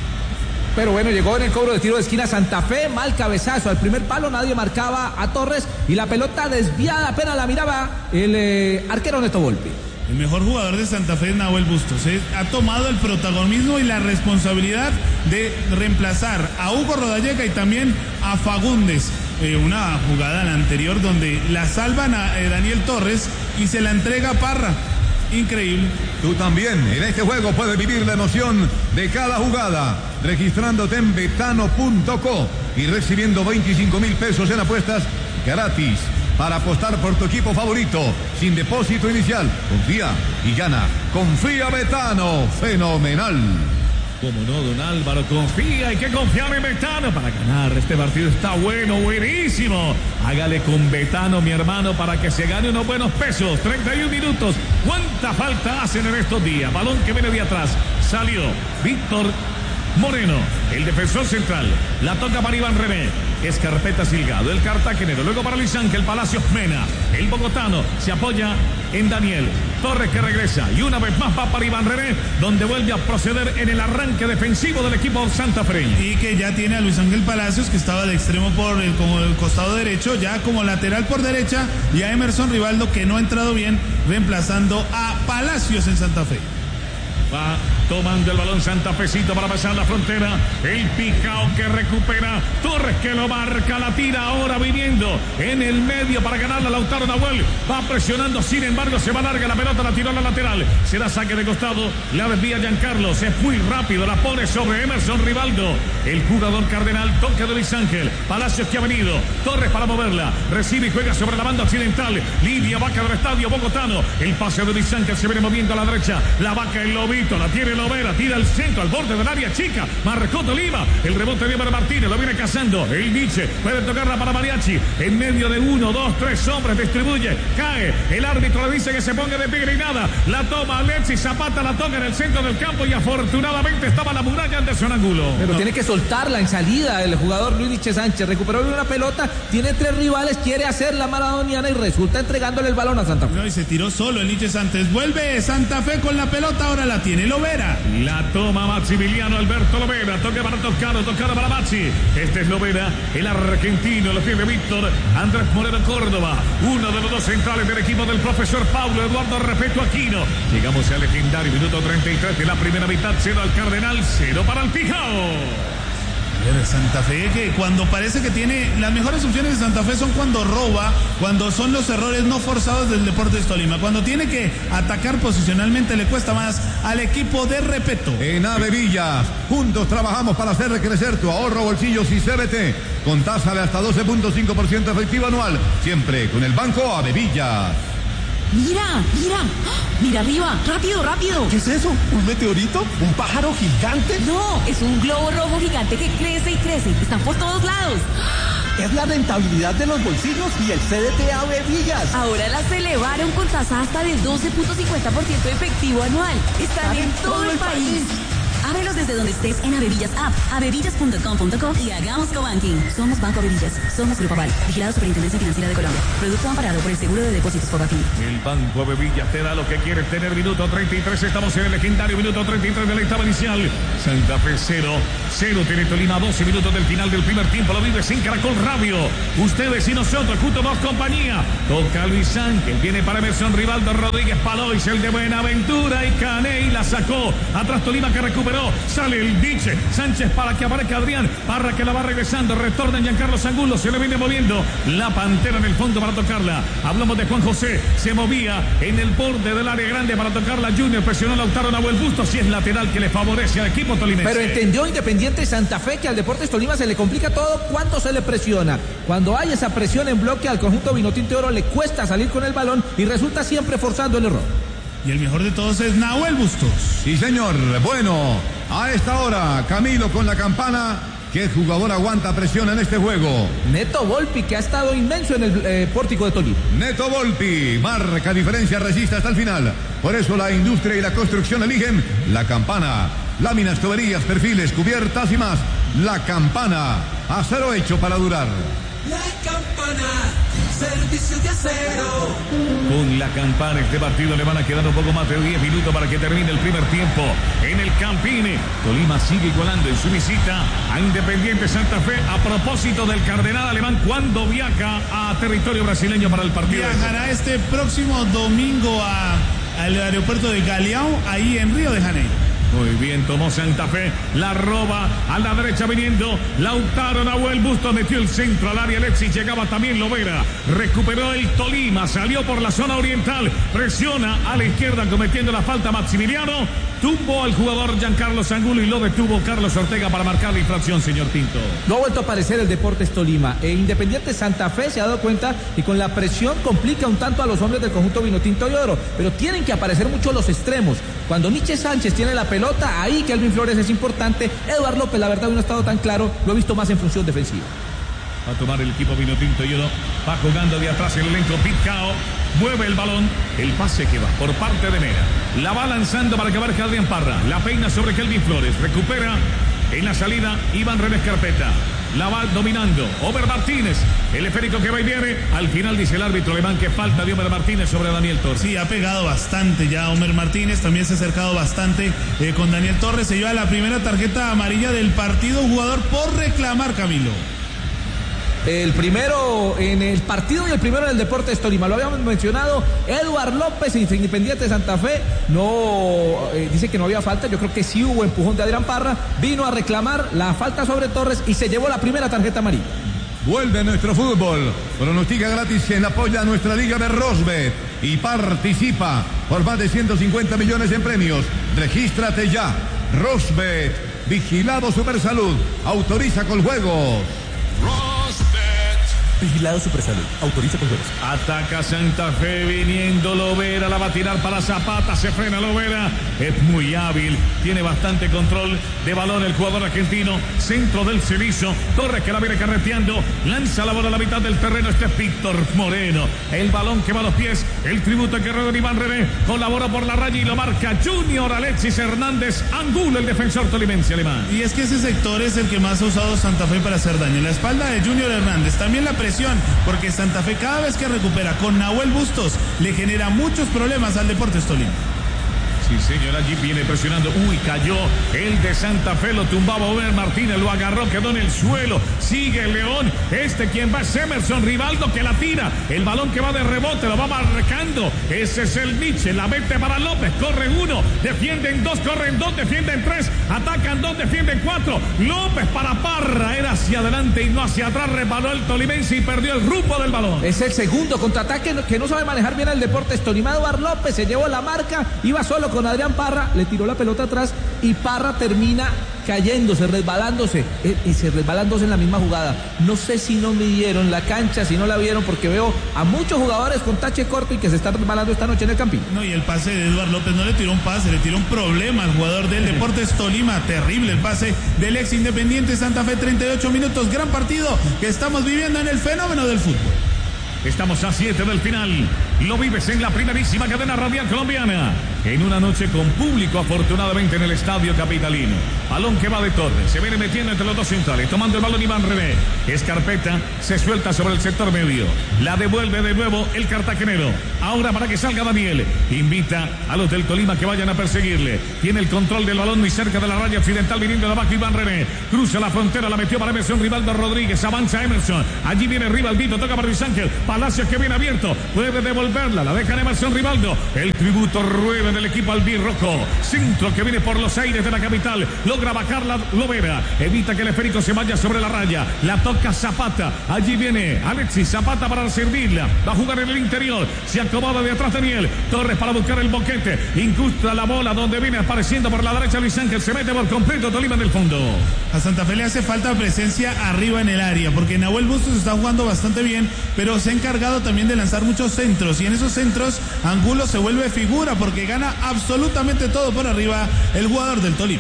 Pero bueno, llegó en el cobro de tiro de esquina Santa Fe, mal cabezazo al primer palo, nadie marcaba a Torres y la pelota desviada, apenas la miraba el eh, arquero Neto Volpi. El mejor jugador de Santa Fe es Nahuel Bustos. ¿eh? Ha tomado el protagonismo y la responsabilidad de reemplazar a Hugo Rodallega y también a Fagundes. Eh, una jugada en la anterior donde la salvan a eh, Daniel Torres y se la entrega a Parra. Increíble. Tú también en este juego puedes vivir la emoción de cada jugada registrándote en betano punto co y recibiendo veinticinco mil pesos en apuestas gratis para apostar por tu equipo favorito sin depósito inicial. Confía y gana. Confía Betano. Fenomenal. Como no, don Álvaro, confía, hay que confiar en Betano para ganar. Este partido está bueno, buenísimo. Hágale con Betano, mi hermano, para que se gane unos buenos pesos. treinta y un minutos. ¿Cuánta falta hacen en estos días? Balón que viene de atrás. Salió Víctor Moreno, el defensor central. La toca para Iván René. Escarpeta Silgado, el cartagenero. Luego para Luis Ángel Palacios Mena. El bogotano se apoya en Daniel Torres, que regresa. Y una vez más va para Iván René, donde vuelve a proceder en el arranque defensivo del equipo santafereño. Y que ya tiene a Luis Ángel Palacios, que estaba de extremo por el, como el costado derecho, ya como lateral por derecha. Y a Emerson Rivaldo, que no ha entrado bien, reemplazando a Palacios en Santa Fe. Va tomando el balón Santafecito para pasar la frontera. El Pijao que recupera. Torres que lo marca. La tira ahora viniendo en el medio para ganarla. Lautaro Nahuel va presionando. Sin embargo, se va larga la pelota. La tiró a la lateral. Será saque de costado. La desvía Giancarlo. Es muy rápido. La pone sobre Emerson Rivaldo. El jugador cardenal. Toque de Luis Ángel. Palacios que ha venido. Torres para moverla. Recibe y juega sobre la banda occidental. Lidia Vaca del estadio bogotano. El pase de Luis Ángel se viene moviendo a la derecha. La Vaca en lo vivo. Milito, la tiene Lovera, tira al centro, al borde del área chica, marcó Tolima, el rebote de Ever Martínez, lo viene cazando, el Nietzsche, puede tocarla para Mariachi, en medio de uno, dos, tres hombres, distribuye, cae, el árbitro le dice que se ponga de pie y nada, la toma Alexis Zapata, la toca en el centro del campo y afortunadamente estaba la muralla Anderson Angulo. Pero no. tiene que soltarla en salida el jugador Luis Nietzsche Sánchez, recuperó una pelota, tiene tres rivales, quiere hacer la maradoniana y resulta entregándole el balón a Santa Fe. No, y se tiró solo el Nietzsche Sánchez, vuelve Santa Fe con la pelota, ahora la tiene Lovera. La toma Maximiliano Alberto Lovera, toca para Toscano, Toscano para Maxi. Este es Lovera, el argentino, lo tiene Víctor Andrés Moreno Córdoba, uno de los dos centrales del equipo del profesor Paulo Eduardo Repeto Aquino. Llegamos al legendario minuto treinta y tres de la primera mitad, cero al Cardenal, cero para el Pijao. Santa Fe, que cuando parece que tiene las mejores opciones de Santa Fe son cuando roba, cuando son los errores no forzados del Deportes Tolima, cuando tiene que atacar posicionalmente le cuesta más al equipo de Repeto. En Ave Villas, juntos trabajamos para hacer crecer tu ahorro, bolsillos y C B T con tasa de hasta doce punto cinco por ciento efectivo anual, siempre con el Banco Ave Villas. Mira, mira, mira arriba, rápido, rápido. ¿Qué es eso? ¿Un meteorito? ¿Un pájaro gigante? No, es un globo rojo gigante que crece y crece. Están por todos lados. Es la rentabilidad de los bolsillos y el C D T Ave Villas. Ahora las elevaron con tasa hasta del doce punto cincuenta por ciento efectivo anual. Están en todo el país. Ábrelos desde donde estés en Avevillas App, avevillas punto com punto co y hagamos cobanking. Somos Banco Avevillas, somos Grupo Aval, vigilado Superintendencia Financiera de Colombia. Producto amparado por el Seguro de Depósitos Fogafín. El Banco Avevillas te da lo que quieres tener. Minuto treinta y tres, estamos en el legendario minuto treinta y tres de la etapa inicial. Santa Fe cero, cero tiene Tolima, doce minutos del final del primer tiempo. Lo vive sin Caracol Radio. Ustedes y nosotros, junto a dos compañía. Toca Luis Ángel, viene para Emerson Rivaldo Rodríguez Palois, el de Buenaventura y Caney la sacó. Atrás Tolima que recupera. Sale el Nietzsche Sánchez para que aparezca Adrián Parra que la va regresando, retorna Giancarlo Angulo, se le viene moviendo la Pantera en el fondo para tocarla. Hablamos de Juan José, se movía en el borde del área grande para tocarla Junior, presionó Lautaro Nahuel Bustos y es lateral que le favorece al equipo tolimense. Pero entendió Independiente Santa Fe que al Deportes Tolima se le complica todo cuando se le presiona. Cuando hay esa presión en bloque al conjunto Vinotinto de Oro le cuesta salir con el balón y resulta siempre forzando el error. Y el mejor de todos es Nahuel Bustos. Sí, señor. Bueno, a esta hora, Camilo con la campana. ¿Qué jugador aguanta presión en este juego? Neto Volpi, que ha estado inmenso en el eh, pórtico de Tolima. Neto Volpi, marca diferencia, resiste hasta el final. Por eso la industria y la construcción eligen la campana. Láminas, tuberías, perfiles, cubiertas y más. La campana, acero hecho para durar. La campana, servicio de acero. Con la campana este partido le van a quedar un poco más de diez minutos para que termine el primer tiempo. En el Campine, Tolima sigue igualando en su visita a Independiente Santa Fe a propósito del Cardenal Alemán cuando viaja a territorio brasileño para el partido. Viajará este próximo domingo a, al aeropuerto de Galeão, ahí en Río de Janeiro. Muy bien, tomó Santa Fe, la roba a la derecha viniendo Lautaro Nahuel Bustos, metió el centro al área Alexis, llegaba también Lovera, recuperó el Tolima, salió por la zona oriental, presiona a la izquierda cometiendo la falta Maximiliano, tumbó al jugador Giancarlo Angulo y lo detuvo Carlos Ortega para marcar la infracción, señor Tinto. No ha vuelto a aparecer el Deportes Tolima. E Independiente Santa Fe se ha dado cuenta y con la presión complica un tanto a los hombres del conjunto Vinotinto y Oro, pero tienen que aparecer mucho los extremos. Cuando Nietzsche Sánchez tiene la pelota, ahí Kelvin Flores es importante. Eduardo López, la verdad, no ha estado tan claro, lo he visto más en función defensiva. Va a tomar el equipo Vinotinto y Oro, va jugando de atrás el elenco Picao, mueve el balón, el pase que va por parte de Mera, la va lanzando para que abarque Adrián Parra, la peina sobre Kelvin Flores, recupera en la salida Iván Renes Carpeta, la va dominando Omer Martínez, el esférico que va y viene, al final dice el árbitro alemán que falta de Omer Martínez sobre Daniel Torres. Sí, ha pegado bastante ya Omer Martínez, también se ha acercado bastante eh, con Daniel Torres, se lleva la primera tarjeta amarilla del partido, un jugador por reclamar, Camilo. El primero en el partido y el primero en el Deportes Tolima. Lo habíamos mencionado, Eduardo López, Independiente de Santa Fe. No, eh, dice que no había falta. Yo creo que sí hubo empujón de Adrián Parra. Vino a reclamar la falta sobre Torres y se llevó la primera tarjeta amarilla. Vuelve nuestro fútbol. Pronostica gratis en apoya a nuestra liga de Rosbet y participa por más de ciento cincuenta millones en premios. Regístrate ya. Rosbet, vigilado Supersalud. Autoriza con juegos. Vigilado Supersalud. Autoriza con juegos. Ataca Santa Fe viniendo Lovera, la va a tirar para Zapata, se frena Lovera, es muy hábil, tiene bastante control de balón el jugador argentino, centro del Cerizo, Torres que la viene carreteando, lanza la bola a la mitad del terreno, este es Víctor Moreno, el balón que va a los pies, el tributo que rueda Iván René, colabora por la raya y lo marca Junior Alexis Hernández Angulo, el defensor tolimense alemán. Y es que ese sector es el que más ha usado Santa Fe para hacer daño, la espalda de Junior Hernández, también la presión, porque Santa Fe cada vez que recupera con Nahuel Bustos le genera muchos problemas al Deportes Tolima. Sí, señor, allí viene presionando. Uy, cayó el de Santa Fe, lo tumbaba Ober Martínez, lo agarró, quedó en el suelo. Sigue el León. Este quien va es Emerson Rivaldo que la tira. El balón que va de rebote, lo va marcando. Ese es el Nietzsche, la mete para López. Corren uno, defienden dos, corren dos, defienden tres, atacan dos, defienden cuatro. López para Parra, era hacia adelante y no hacia atrás. Reparó el tolimense y perdió el rumbo del balón. Es el segundo contraataque que no sabe manejar bien el Deportes Tolima. Eduard López se llevó la marca, iba solo con Adrián Parra, le tiró la pelota atrás y Parra termina cayéndose, resbalándose, y se resbalándose en la misma jugada. No sé si no midieron la cancha, si no la vieron, porque veo a muchos jugadores con tache corto y que se están resbalando esta noche en el campín. No, y el pase de Eduard López no le tiró un pase, le tiró un problema al jugador del Deportes Tolima. Terrible el pase del ex Independiente Santa Fe, treinta y ocho minutos, gran partido que estamos viviendo en el fenómeno del fútbol. Estamos a siete del final. Lo vives en la primerísima cadena radial colombiana. En una noche con público, afortunadamente, en el estadio capitalino. Balón que va de Torres. Se viene metiendo entre los dos centrales. Tomando el balón Iván René. Escarpeta se suelta sobre el sector medio. La devuelve de nuevo el cartagenero. Ahora para que salga Daniel. Invita a los del Tolima que vayan a perseguirle. Tiene el control del balón muy cerca de la raya occidental. Viniendo de abajo Iván René. Cruza la frontera. La metió para Emerson Rivaldo Rodríguez. Avanza Emerson. Allí viene Rivaldito. Toca para Luis Ángel. Palacios que viene abierto. Puede devolverla. La deja en Emerson Rivaldo. El tributo rueda del equipo albirrojo. Centro que viene por los aires de la capital. Logra bajar la Lovera. Evita que el esférico se vaya sobre la raya. La toca Zapata. Allí viene Alexis Zapata para servirla. Va a jugar en el interior. Se acomoda de atrás Daniel. Torres para buscar el boquete. Incrusta la bola donde viene apareciendo por la derecha Luis Ángel. Se mete por completo Tolima en el fondo. A Santa Fe le hace falta presencia arriba en el área, porque Nahuel Bustos está jugando bastante bien, pero se ha encargado también de lanzar muchos centros, y en esos centros Angulo se vuelve figura porque gana absolutamente todo por arriba el jugador del Tolima.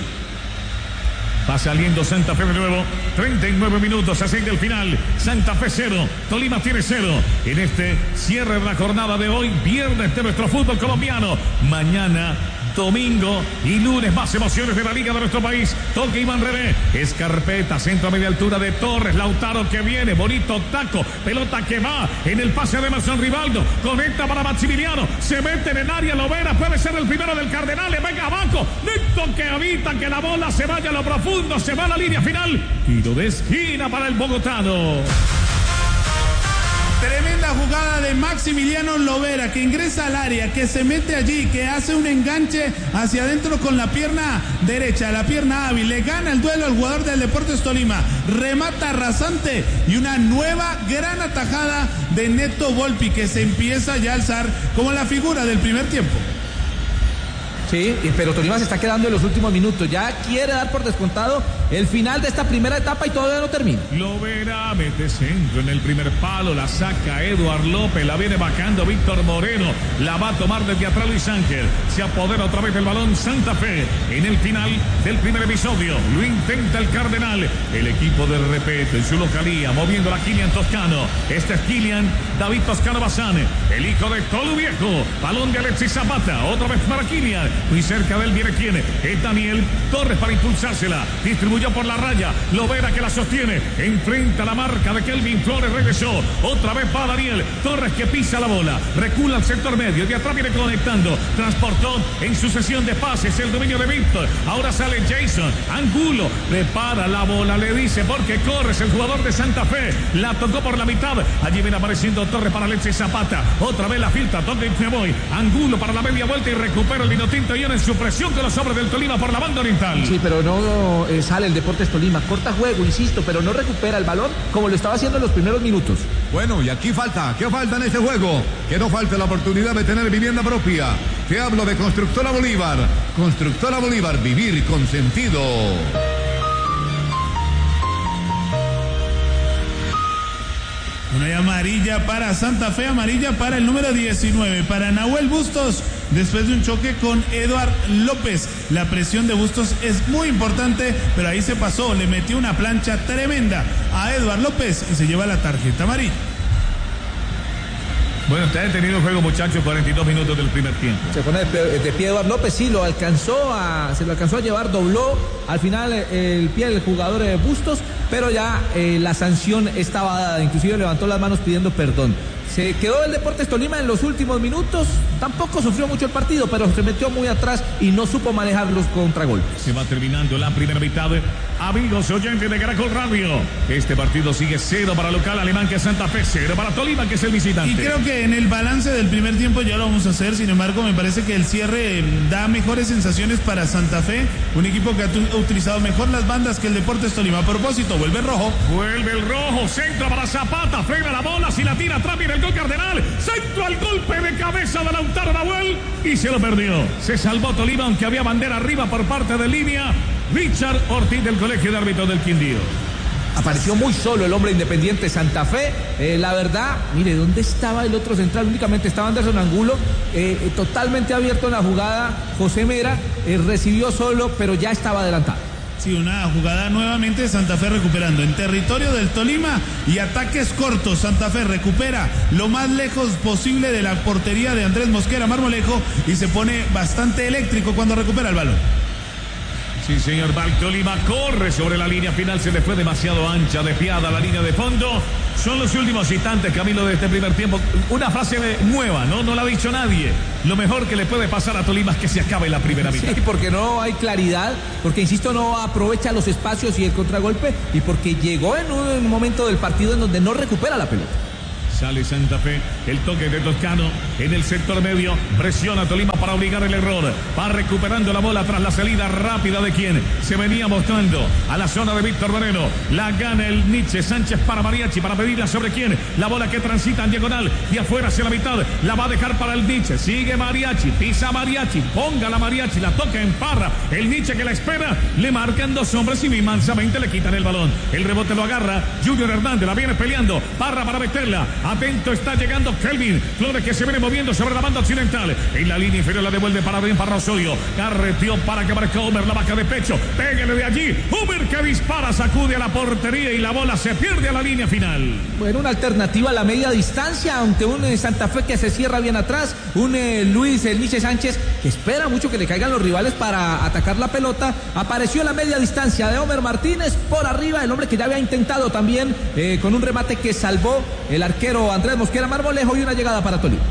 Va saliendo Santa Fe de nuevo. treinta y nueve minutos a seis del final. Santa Fe cero. Tolima tiene cero. En este cierre de la jornada de hoy, viernes de nuestro fútbol colombiano. Mañana, domingo y lunes, más emociones de la liga de nuestro país. Toque Iván René. Escarpeta, centro a media altura de Torres. Lautaro que viene. Bonito taco. Pelota que va en el pase de Emerson Rivaldo. Conecta para Maximiliano. Se mete en el área. Lovera puede ser el primero del Cardenal. Le venga abajo. Necto que evita que la bola se vaya a lo profundo. Se va a la línea final. Tiro de esquina para el bogotano. Tremenda jugada de Maximiliano Lovera, que ingresa al área, que se mete allí, que hace un enganche hacia adentro con la pierna derecha, la pierna hábil. Le gana el duelo al jugador del Deportes Tolima. Remata rasante y una nueva gran atajada de Neto Volpi, que se empieza ya a alzar como la figura del primer tiempo. Sí, pero Tolima se está quedando en los últimos minutos. Ya quiere dar por descontado el final de esta primera etapa y todavía no termina. Lovera mete centro en el primer palo, la saca Eduard López, la viene bajando Víctor Moreno, la va a tomar desde atrás Luis Ángel. Se apodera otra vez del balón Santa Fe en el final del primer episodio. Lo intenta el Cardenal, el equipo de Repeto en su localía, moviendo la Kilian Toscano. Este es Kilian David Toscano Bazán, el hijo de Tolu Viejo. Balón de Alexis Zapata, otra vez para Kilian. Muy cerca de él viene quien es Daniel Torres para impulsársela. Distribuyó por la raya. Lovera que la sostiene. Enfrenta la marca de Kelvin Flores. Regresó. Otra vez va Daniel Torres que pisa la bola. Recula al sector medio. De atrás viene conectando. Transportó en sucesión de pases el dominio de Víctor. Ahora sale Jason Angulo. Prepara la bola. Le dice porque corres el jugador de Santa Fe. La tocó por la mitad. Allí viene apareciendo Torres para Alexis Zapata. Otra vez la filtra. Donde me voy. Angulo para la media vuelta y recupera el Vinotinto y en su presión con los hombres del Tolima por la banda oriental. Sí, pero no eh, sale el Deportes Tolima. Corta juego, insisto, pero no recupera el balón como lo estaba haciendo en los primeros minutos. Bueno, y aquí falta, ¿qué falta en este juego? Que no falte la oportunidad de tener vivienda propia. Te hablo de Constructora Bolívar. Constructora Bolívar, vivir con sentido. Una hay amarilla para Santa Fe, amarilla para el número diecinueve, para Nahuel Bustos, después de un choque con Eduard López. La presión de Bustos es muy importante, pero ahí se pasó, le metió una plancha tremenda a Eduard López y se lleva la tarjeta amarilla. Bueno, está detenido el juego, muchachos, cuarenta y dos minutos del primer tiempo. Se pone de pie, de pie Eduard López, sí, lo alcanzó a, se lo alcanzó a llevar, dobló al final el pie del jugador de Bustos, pero ya eh, la sanción estaba dada, inclusive levantó las manos pidiendo perdón. Se quedó el Deportes Tolima en los últimos minutos, tampoco sufrió mucho el partido, pero se metió muy atrás y no supo manejar los contragolpes. Se va terminando la primera mitad. Amigos oyentes de Caracol Radio, este partido sigue cero para local alemán, que es Santa Fe, cero para Tolima, que es el visitante. Y creo que en el balance del primer tiempo ya lo vamos a hacer, sin embargo me parece que el cierre da mejores sensaciones para Santa Fe, un equipo que ha utilizado mejor las bandas que el Deportes Tolima. A propósito, vuelve el rojo. Vuelve el rojo, centro para Zapata, frena la bola, si la tira atrás, viene el gol Cardenal, centro al golpe de cabeza de Lautaro Nahuel y se lo perdió. Se salvó Tolima, aunque había bandera arriba por parte de línea. Richard Ortiz del Colegio de Árbitros del Quindío. Apareció muy solo el hombre Independiente Santa Fe. Eh, la verdad, mire, ¿dónde estaba el otro central? Únicamente estaba Anderson Angulo, eh, eh, totalmente abierto en la jugada. José Mera eh, recibió solo, pero ya estaba adelantado. Sí, una jugada nuevamente de Santa Fe recuperando en territorio del Tolima y ataques cortos. Santa Fe recupera lo más lejos posible de la portería de Andrés Mosquera Marmolejo y se pone bastante eléctrico cuando recupera el balón. Sí, señor, Val Tolima corre sobre la línea final, se le fue demasiado ancha, desviada la línea de fondo. Son los últimos instantes, Camilo, de este primer tiempo. Una frase nueva, ¿no? No la ha dicho nadie. Lo mejor que le puede pasar a Tolima es que se acabe la primera mitad. Sí, porque no hay claridad, porque, insisto, no aprovecha los espacios y el contragolpe, y porque llegó en un momento del partido en donde no recupera la pelota. Sale Santa Fe, el toque de Toscano en el sector medio, presiona a Tolima para obligar el error, va recuperando la bola tras la salida rápida de quien se venía mostrando a la zona de Víctor Moreno, la gana el Nietzsche Sánchez para Mariachi, para pedirla sobre quién, la bola que transita en diagonal y afuera hacia la mitad, la va a dejar para el Nietzsche, sigue Mariachi, pisa Mariachi, ponga la Mariachi, la toca en Parra, el Nietzsche que la espera, le marcan dos hombres y mansamente le quitan el balón, el rebote lo agarra, Junior Hernández la viene peleando, Parra para meterla, atento está llegando Kelvin Flores, que se viene moviendo sobre la banda occidental, en la línea inferior la devuelve para bien para Osorio, carreteó para que marque Homer, la vaca de pecho, pégale de allí, Homer que dispara, sacude a la portería y la bola se pierde a la línea final. Bueno, una alternativa a la media distancia ante un eh, Santa Fe que se cierra bien atrás, un eh, Luis el Nietzsche Sánchez que espera mucho que le caigan los rivales para atacar la pelota. Apareció la media distancia de Homer Martínez por arriba, el hombre que ya había intentado también eh, con un remate que salvó el arquero Andrés Mosquera Marmolejo, y una llegada para Tolima.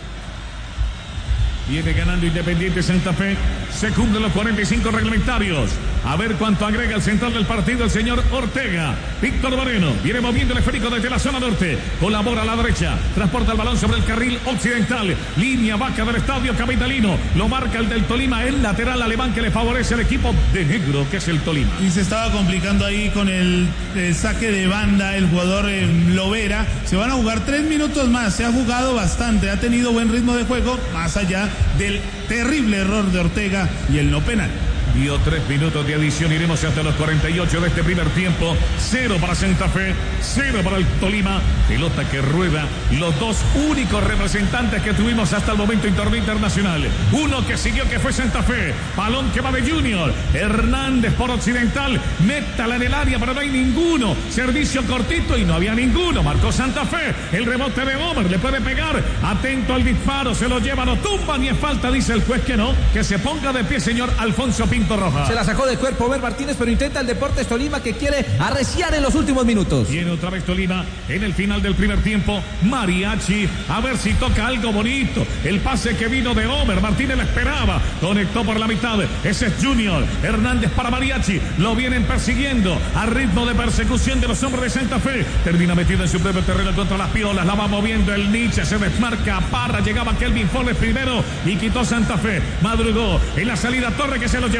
Viene ganando Independiente Santa Fe. Se cumplen los cuarenta y cinco reglamentarios. A ver cuánto agrega el central del partido, el señor Ortega. Víctor Moreno viene moviendo el esférico desde la zona norte. Colabora a la derecha. Transporta el balón sobre el carril occidental. Línea vaca del estadio capitalino. Lo marca el del Tolima, el lateral alemán que le favorece al equipo de negro, que es el Tolima. Y se estaba complicando ahí con el, el saque de banda el jugador eh, Lovera. Se van a jugar tres minutos más. Se ha jugado bastante. Ha tenido buen ritmo de juego, más allá del terrible error de Ortega y el no penal. Dio tres minutos de adición, iremos hasta los cuarenta y ocho de este primer tiempo. Cero para Santa Fe, cero para el Tolima. Pelota que rueda, los dos únicos representantes que tuvimos hasta el momento en torneo internacional. Uno que siguió, que fue Santa Fe. Balón que va de Junior. Hernández por occidental, métala en el área, pero no hay ninguno. Servicio cortito y no había ninguno. Marcó Santa Fe. El rebote de Homer, le puede pegar. Atento al disparo, se lo lleva, no tumba ni es falta, dice el juez que no. Que se ponga de pie, señor Alfonso Pinto Roja. Se la sacó de cuerpo Homer Martínez, pero intenta el Deportes Tolima, que quiere arreciar en los últimos minutos. Viene otra vez Tolima en el final del primer tiempo. Mariachi, a ver si toca algo bonito. El pase que vino de Homer Martínez, la esperaba. Conectó por la mitad. Ese es Junior Hernández para Mariachi. Lo vienen persiguiendo a ritmo de persecución de los hombres de Santa Fe. Termina metido en su propio terreno contra las piolas. La va moviendo el Nietzsche. Se desmarca Parra. Llegaba Kelvin Flores primero y quitó Santa Fe. Madrugó en la salida Torre, que se lo llevó.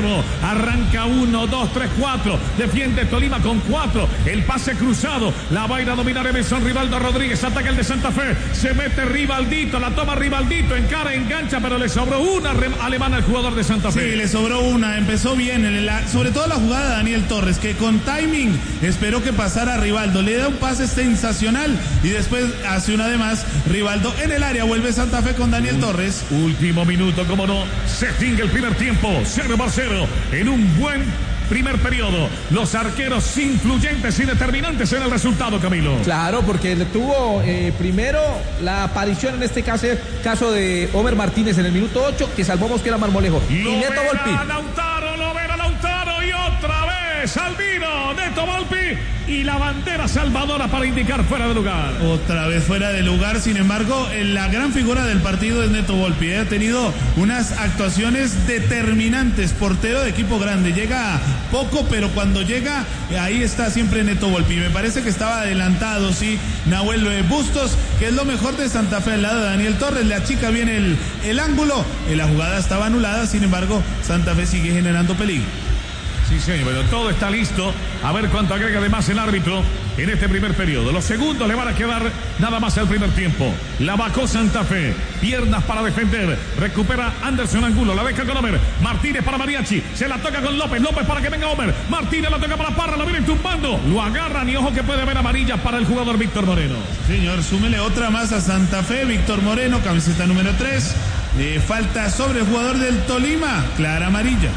nuevo. Arranca uno, dos, tres, cuatro. Defiende Tolima con cuatro. El pase cruzado. La va a ir a dominar Emerson Rivaldo Rodríguez. Ataca el de Santa Fe. Se mete Rivaldito. La toma Rivaldito. Encara, engancha, pero le sobró una alemana al jugador de Santa Fe. Sí, le sobró una. Empezó bien. La, sobre todo la jugada de Daniel Torres, que con timing esperó que pasara a Rivaldo. Le da un pase sensacional y después hace una de más. Rivaldo en el área. Vuelve Santa Fe con Daniel Torres. Último minuto, como no. Se extingue el primer tiempo. cero por cero. En un buen primer periodo. Los arqueros influyentes y determinantes en el resultado, Camilo. Claro, porque tuvo eh, primero la aparición en este caso, caso de Homer Martínez en el minuto ocho, que salvó Mosquera Marmolejo. Lo y Neto Volpi. Lautaro, lo verá Lautaro y otra vez Albino, Neto Volpi y la bandera salvadora para indicar fuera de lugar. Otra vez fuera de lugar, sin embargo, la gran figura del partido es Neto Volpi. Ha tenido unas actuaciones determinantes, portero de equipo grande. Llega poco, pero cuando llega, ahí está siempre Neto Volpi. Me parece que estaba adelantado, sí, Nahuel Bustos, que es lo mejor de Santa Fe al lado de Daniel Torres. La chica viene el, el ángulo, la jugada estaba anulada, sin embargo, Santa Fe sigue generando peligro. Sí, señor, pero todo está listo. A ver cuánto agrega de más el árbitro en este primer periodo. Los segundos le van a quedar nada más al primer tiempo. La vacó Santa Fe. Piernas para defender. Recupera Anderson Angulo. La deja con Homer. Martínez para Mariachi. Se la toca con López. López para que venga Homer. Martínez la toca para Parra. La viene tumbando. Lo agarran y ojo que puede haber amarilla para el jugador Víctor Moreno. Señor, súmele otra más a Santa Fe. Víctor Moreno, camiseta número tres. Eh, falta sobre el jugador del Tolima. Clara amarilla.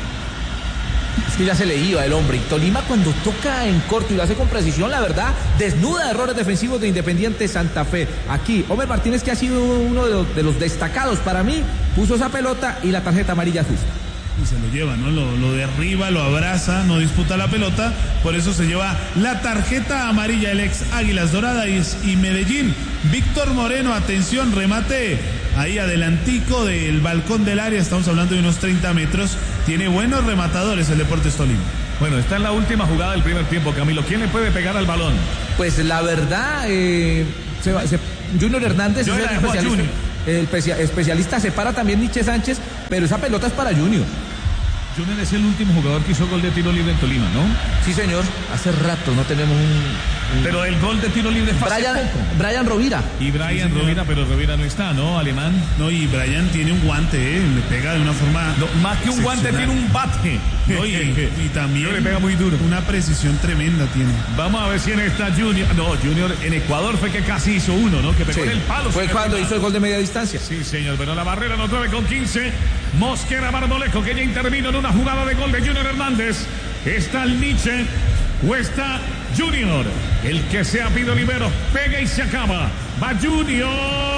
Es que ya se le iba el hombre. Y Tolima, cuando toca en corto y lo hace con precisión, la verdad, desnuda errores defensivos de Independiente Santa Fe. Aquí, Homer Martínez, que ha sido uno de los, de los destacados para mí, puso esa pelota y la tarjeta amarilla justa. Y se lo lleva, ¿no? Lo, lo derriba, lo abraza, no disputa la pelota. Por eso se lleva la tarjeta amarilla el ex Águilas Doradas y Medellín. Víctor Moreno, atención, remate ahí adelantico del balcón del área. Estamos hablando de unos treinta metros. Tiene buenos rematadores el Deportes Tolima. Bueno, está en la última jugada del primer tiempo, Camilo. ¿Quién le puede pegar al balón? Pues la verdad, eh, se va, se, Junior Hernández Yo es el especialista. El especia, especialista se para también Nietzsche Sánchez, pero esa pelota es para Junior. Junior es el último jugador que hizo gol de tiro libre en Tolima, ¿no? Sí, señor. Hace rato no tenemos un... un... Pero el gol de tiro libre fue Brian, hace poco. Brian Rovira. Y Brian sí, Rovira, pero Rovira no está, ¿no? Alemán. No, y Brian tiene un guante, ¿eh? Le pega de una forma... No, más que un guante, tiene un bate. No, y, y también... le pega muy duro. Una precisión tremenda tiene. Vamos a ver si en esta Junior... No, Junior en Ecuador fue que casi hizo uno, ¿no? Que pegó sí, en el palo. Fue cuando hizo el gol de media distancia. Sí, señor, pero la barrera no nueve con quince. Mosquera Marmolejo, que ya intervino en una jugada de gol de Junior Hernández. Está el Nietzsche o está Junior. El que sea Pido Libero, pega y se acaba. Va Junior.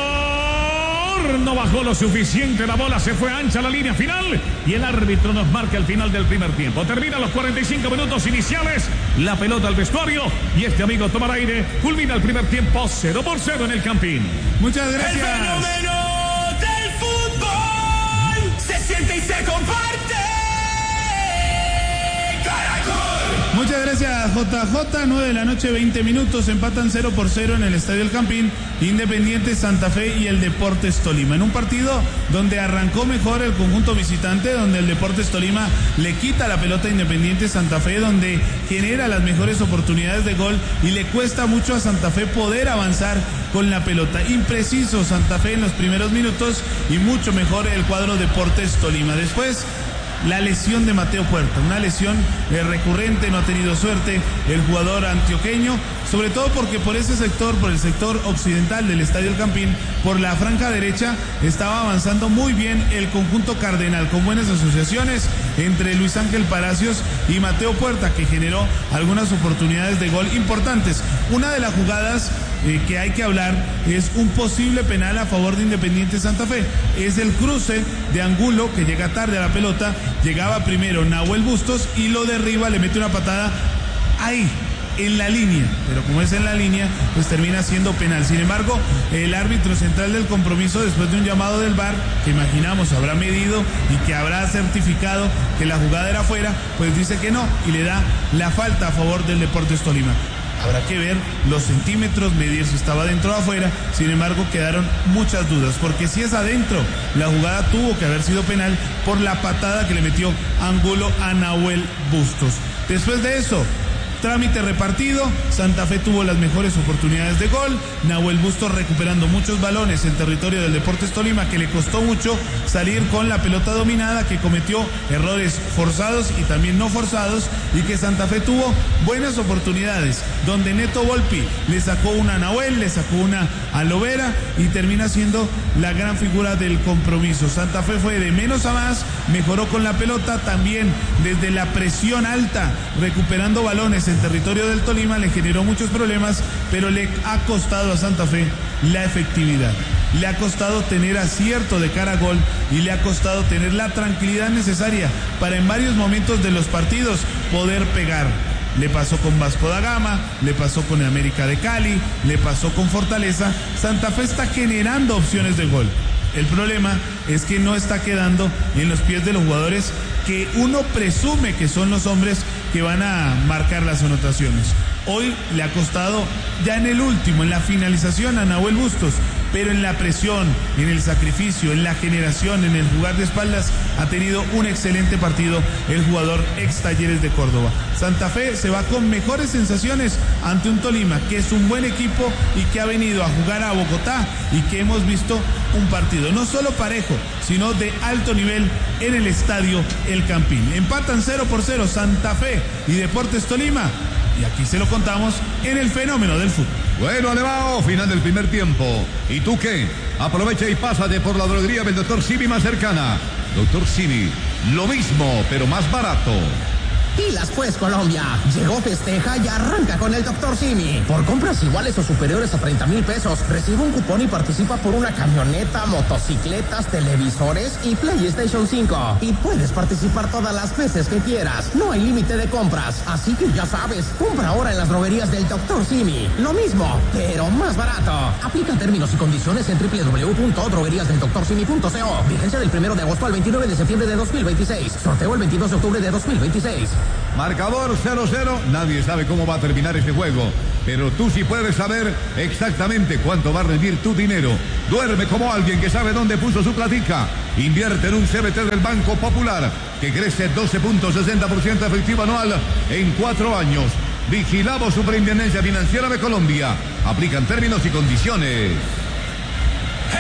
No bajó lo suficiente, la bola se fue ancha a la línea final y el árbitro nos marca el final del primer tiempo. Termina los cuarenta y cinco minutos iniciales, la pelota al vestuario y este amigo toma aire. Culmina el primer tiempo cero por cero en el Campín. Muchas gracias. El fenómeno del fútbol se siente y se comparte. Muchas gracias, J J. nueve de la noche, veinte minutos. Empatan cero por cero en el Estadio El Campín. Independiente Santa Fe y el Deportes Tolima. En un partido donde arrancó mejor el conjunto visitante, donde el Deportes Tolima le quita la pelota a Independiente Santa Fe, donde genera las mejores oportunidades de gol y le cuesta mucho a Santa Fe poder avanzar con la pelota. Impreciso Santa Fe en los primeros minutos y mucho mejor el cuadro Deportes Tolima. Después, la lesión de Mateo Puerta, una lesión eh, recurrente, no ha tenido suerte el jugador antioqueño, sobre todo porque por ese sector, por el sector occidental del Estadio El Campín, por la franja derecha, estaba avanzando muy bien el conjunto cardenal, con buenas asociaciones entre Luis Ángel Palacios y Mateo Puerta, que generó algunas oportunidades de gol importantes. Una de las jugadas eh, que hay que hablar es un posible penal a favor de Independiente Santa Fe. Es el cruce de Angulo, que llega tarde a la pelota. Llegaba primero Nahuel Bustos y lo derriba, le mete una patada ahí, en la línea, pero como es en la línea, pues termina siendo penal. Sin embargo, el árbitro central del compromiso, después de un llamado del V A R, que imaginamos habrá medido y que habrá certificado que la jugada era fuera, pues dice que no y le da la falta a favor del Deportes Tolima. Habrá que ver los centímetros, medir si estaba dentro o afuera. Sin embargo, quedaron muchas dudas, porque si es adentro, la jugada tuvo que haber sido penal por la patada que le metió Angulo a Nahuel Bustos. Después de eso, trámite repartido, Santa Fe tuvo las mejores oportunidades de gol, Nahuel Bustos recuperando muchos balones en territorio del Deportes Tolima, que le costó mucho salir con la pelota dominada, que cometió errores forzados y también no forzados, y que Santa Fe tuvo buenas oportunidades, donde Neto Volpi le sacó una a Nahuel, le sacó una a Lovera y termina siendo la gran figura del compromiso. Santa Fe fue de menos a más, mejoró con la pelota, también desde la presión alta, recuperando balones en territorio del Tolima, le generó muchos problemas, pero le ha costado a Santa Fe la efectividad. Le ha costado tener acierto de cara a gol y le ha costado tener la tranquilidad necesaria para en varios momentos de los partidos poder pegar. Le pasó con Vasco da Gama, le pasó con América de Cali, le pasó con Fortaleza. Santa Fe está generando opciones de gol. El problema es que no está quedando en los pies de los jugadores que uno presume que son los hombres que van a marcar las anotaciones. Hoy le ha costado ya en el último, en la finalización, a Nahuel Bustos, pero en la presión, en el sacrificio, en la generación, en el jugar de espaldas, ha tenido un excelente partido el jugador ex Talleres de Córdoba. Santa Fe se va con mejores sensaciones ante un Tolima que es un buen equipo y que ha venido a jugar a Bogotá y que hemos visto un partido no solo parejo, sino de alto nivel en el estadio El Campín. Empatan cero por cero Santa Fe y Deportes Tolima. Y aquí se lo contamos en el fenómeno del fútbol. Bueno, Alevao, final del primer tiempo. ¿Y tú qué? Aprovecha y pásate por la droguería del doctor Simi más cercana. doctor Simi, lo mismo, pero más barato. Pilas pues, Colombia. Llegó, festeja y arranca con el doctor Simi. Por compras iguales o superiores a treinta mil pesos, recibe un cupón y participa por una camioneta, motocicletas, televisores y PlayStation cinco. Y puedes participar todas las veces que quieras. No hay límite de compras. Así que ya sabes, compra ahora en las droguerías del doctor Simi. Lo mismo, pero más barato. Aplican términos y condiciones en doble u doble u doble u punto droguerías del doctor simi punto co. Vigencia del primero de agosto al veintinueve de septiembre de dos mil veintiséis. Sorteo el veintidós de octubre de dos mil veintiséis. Marcador cero cero, nadie sabe cómo va a terminar este juego, pero tú sí puedes saber exactamente cuánto va a rendir tu dinero. Duerme como alguien que sabe dónde puso su platica. Invierte en un C B T del Banco Popular, que crece doce punto sesenta por ciento efectivo anual en cuatro años. Vigilamos Superintendencia Financiera de Colombia. Aplican términos y condiciones.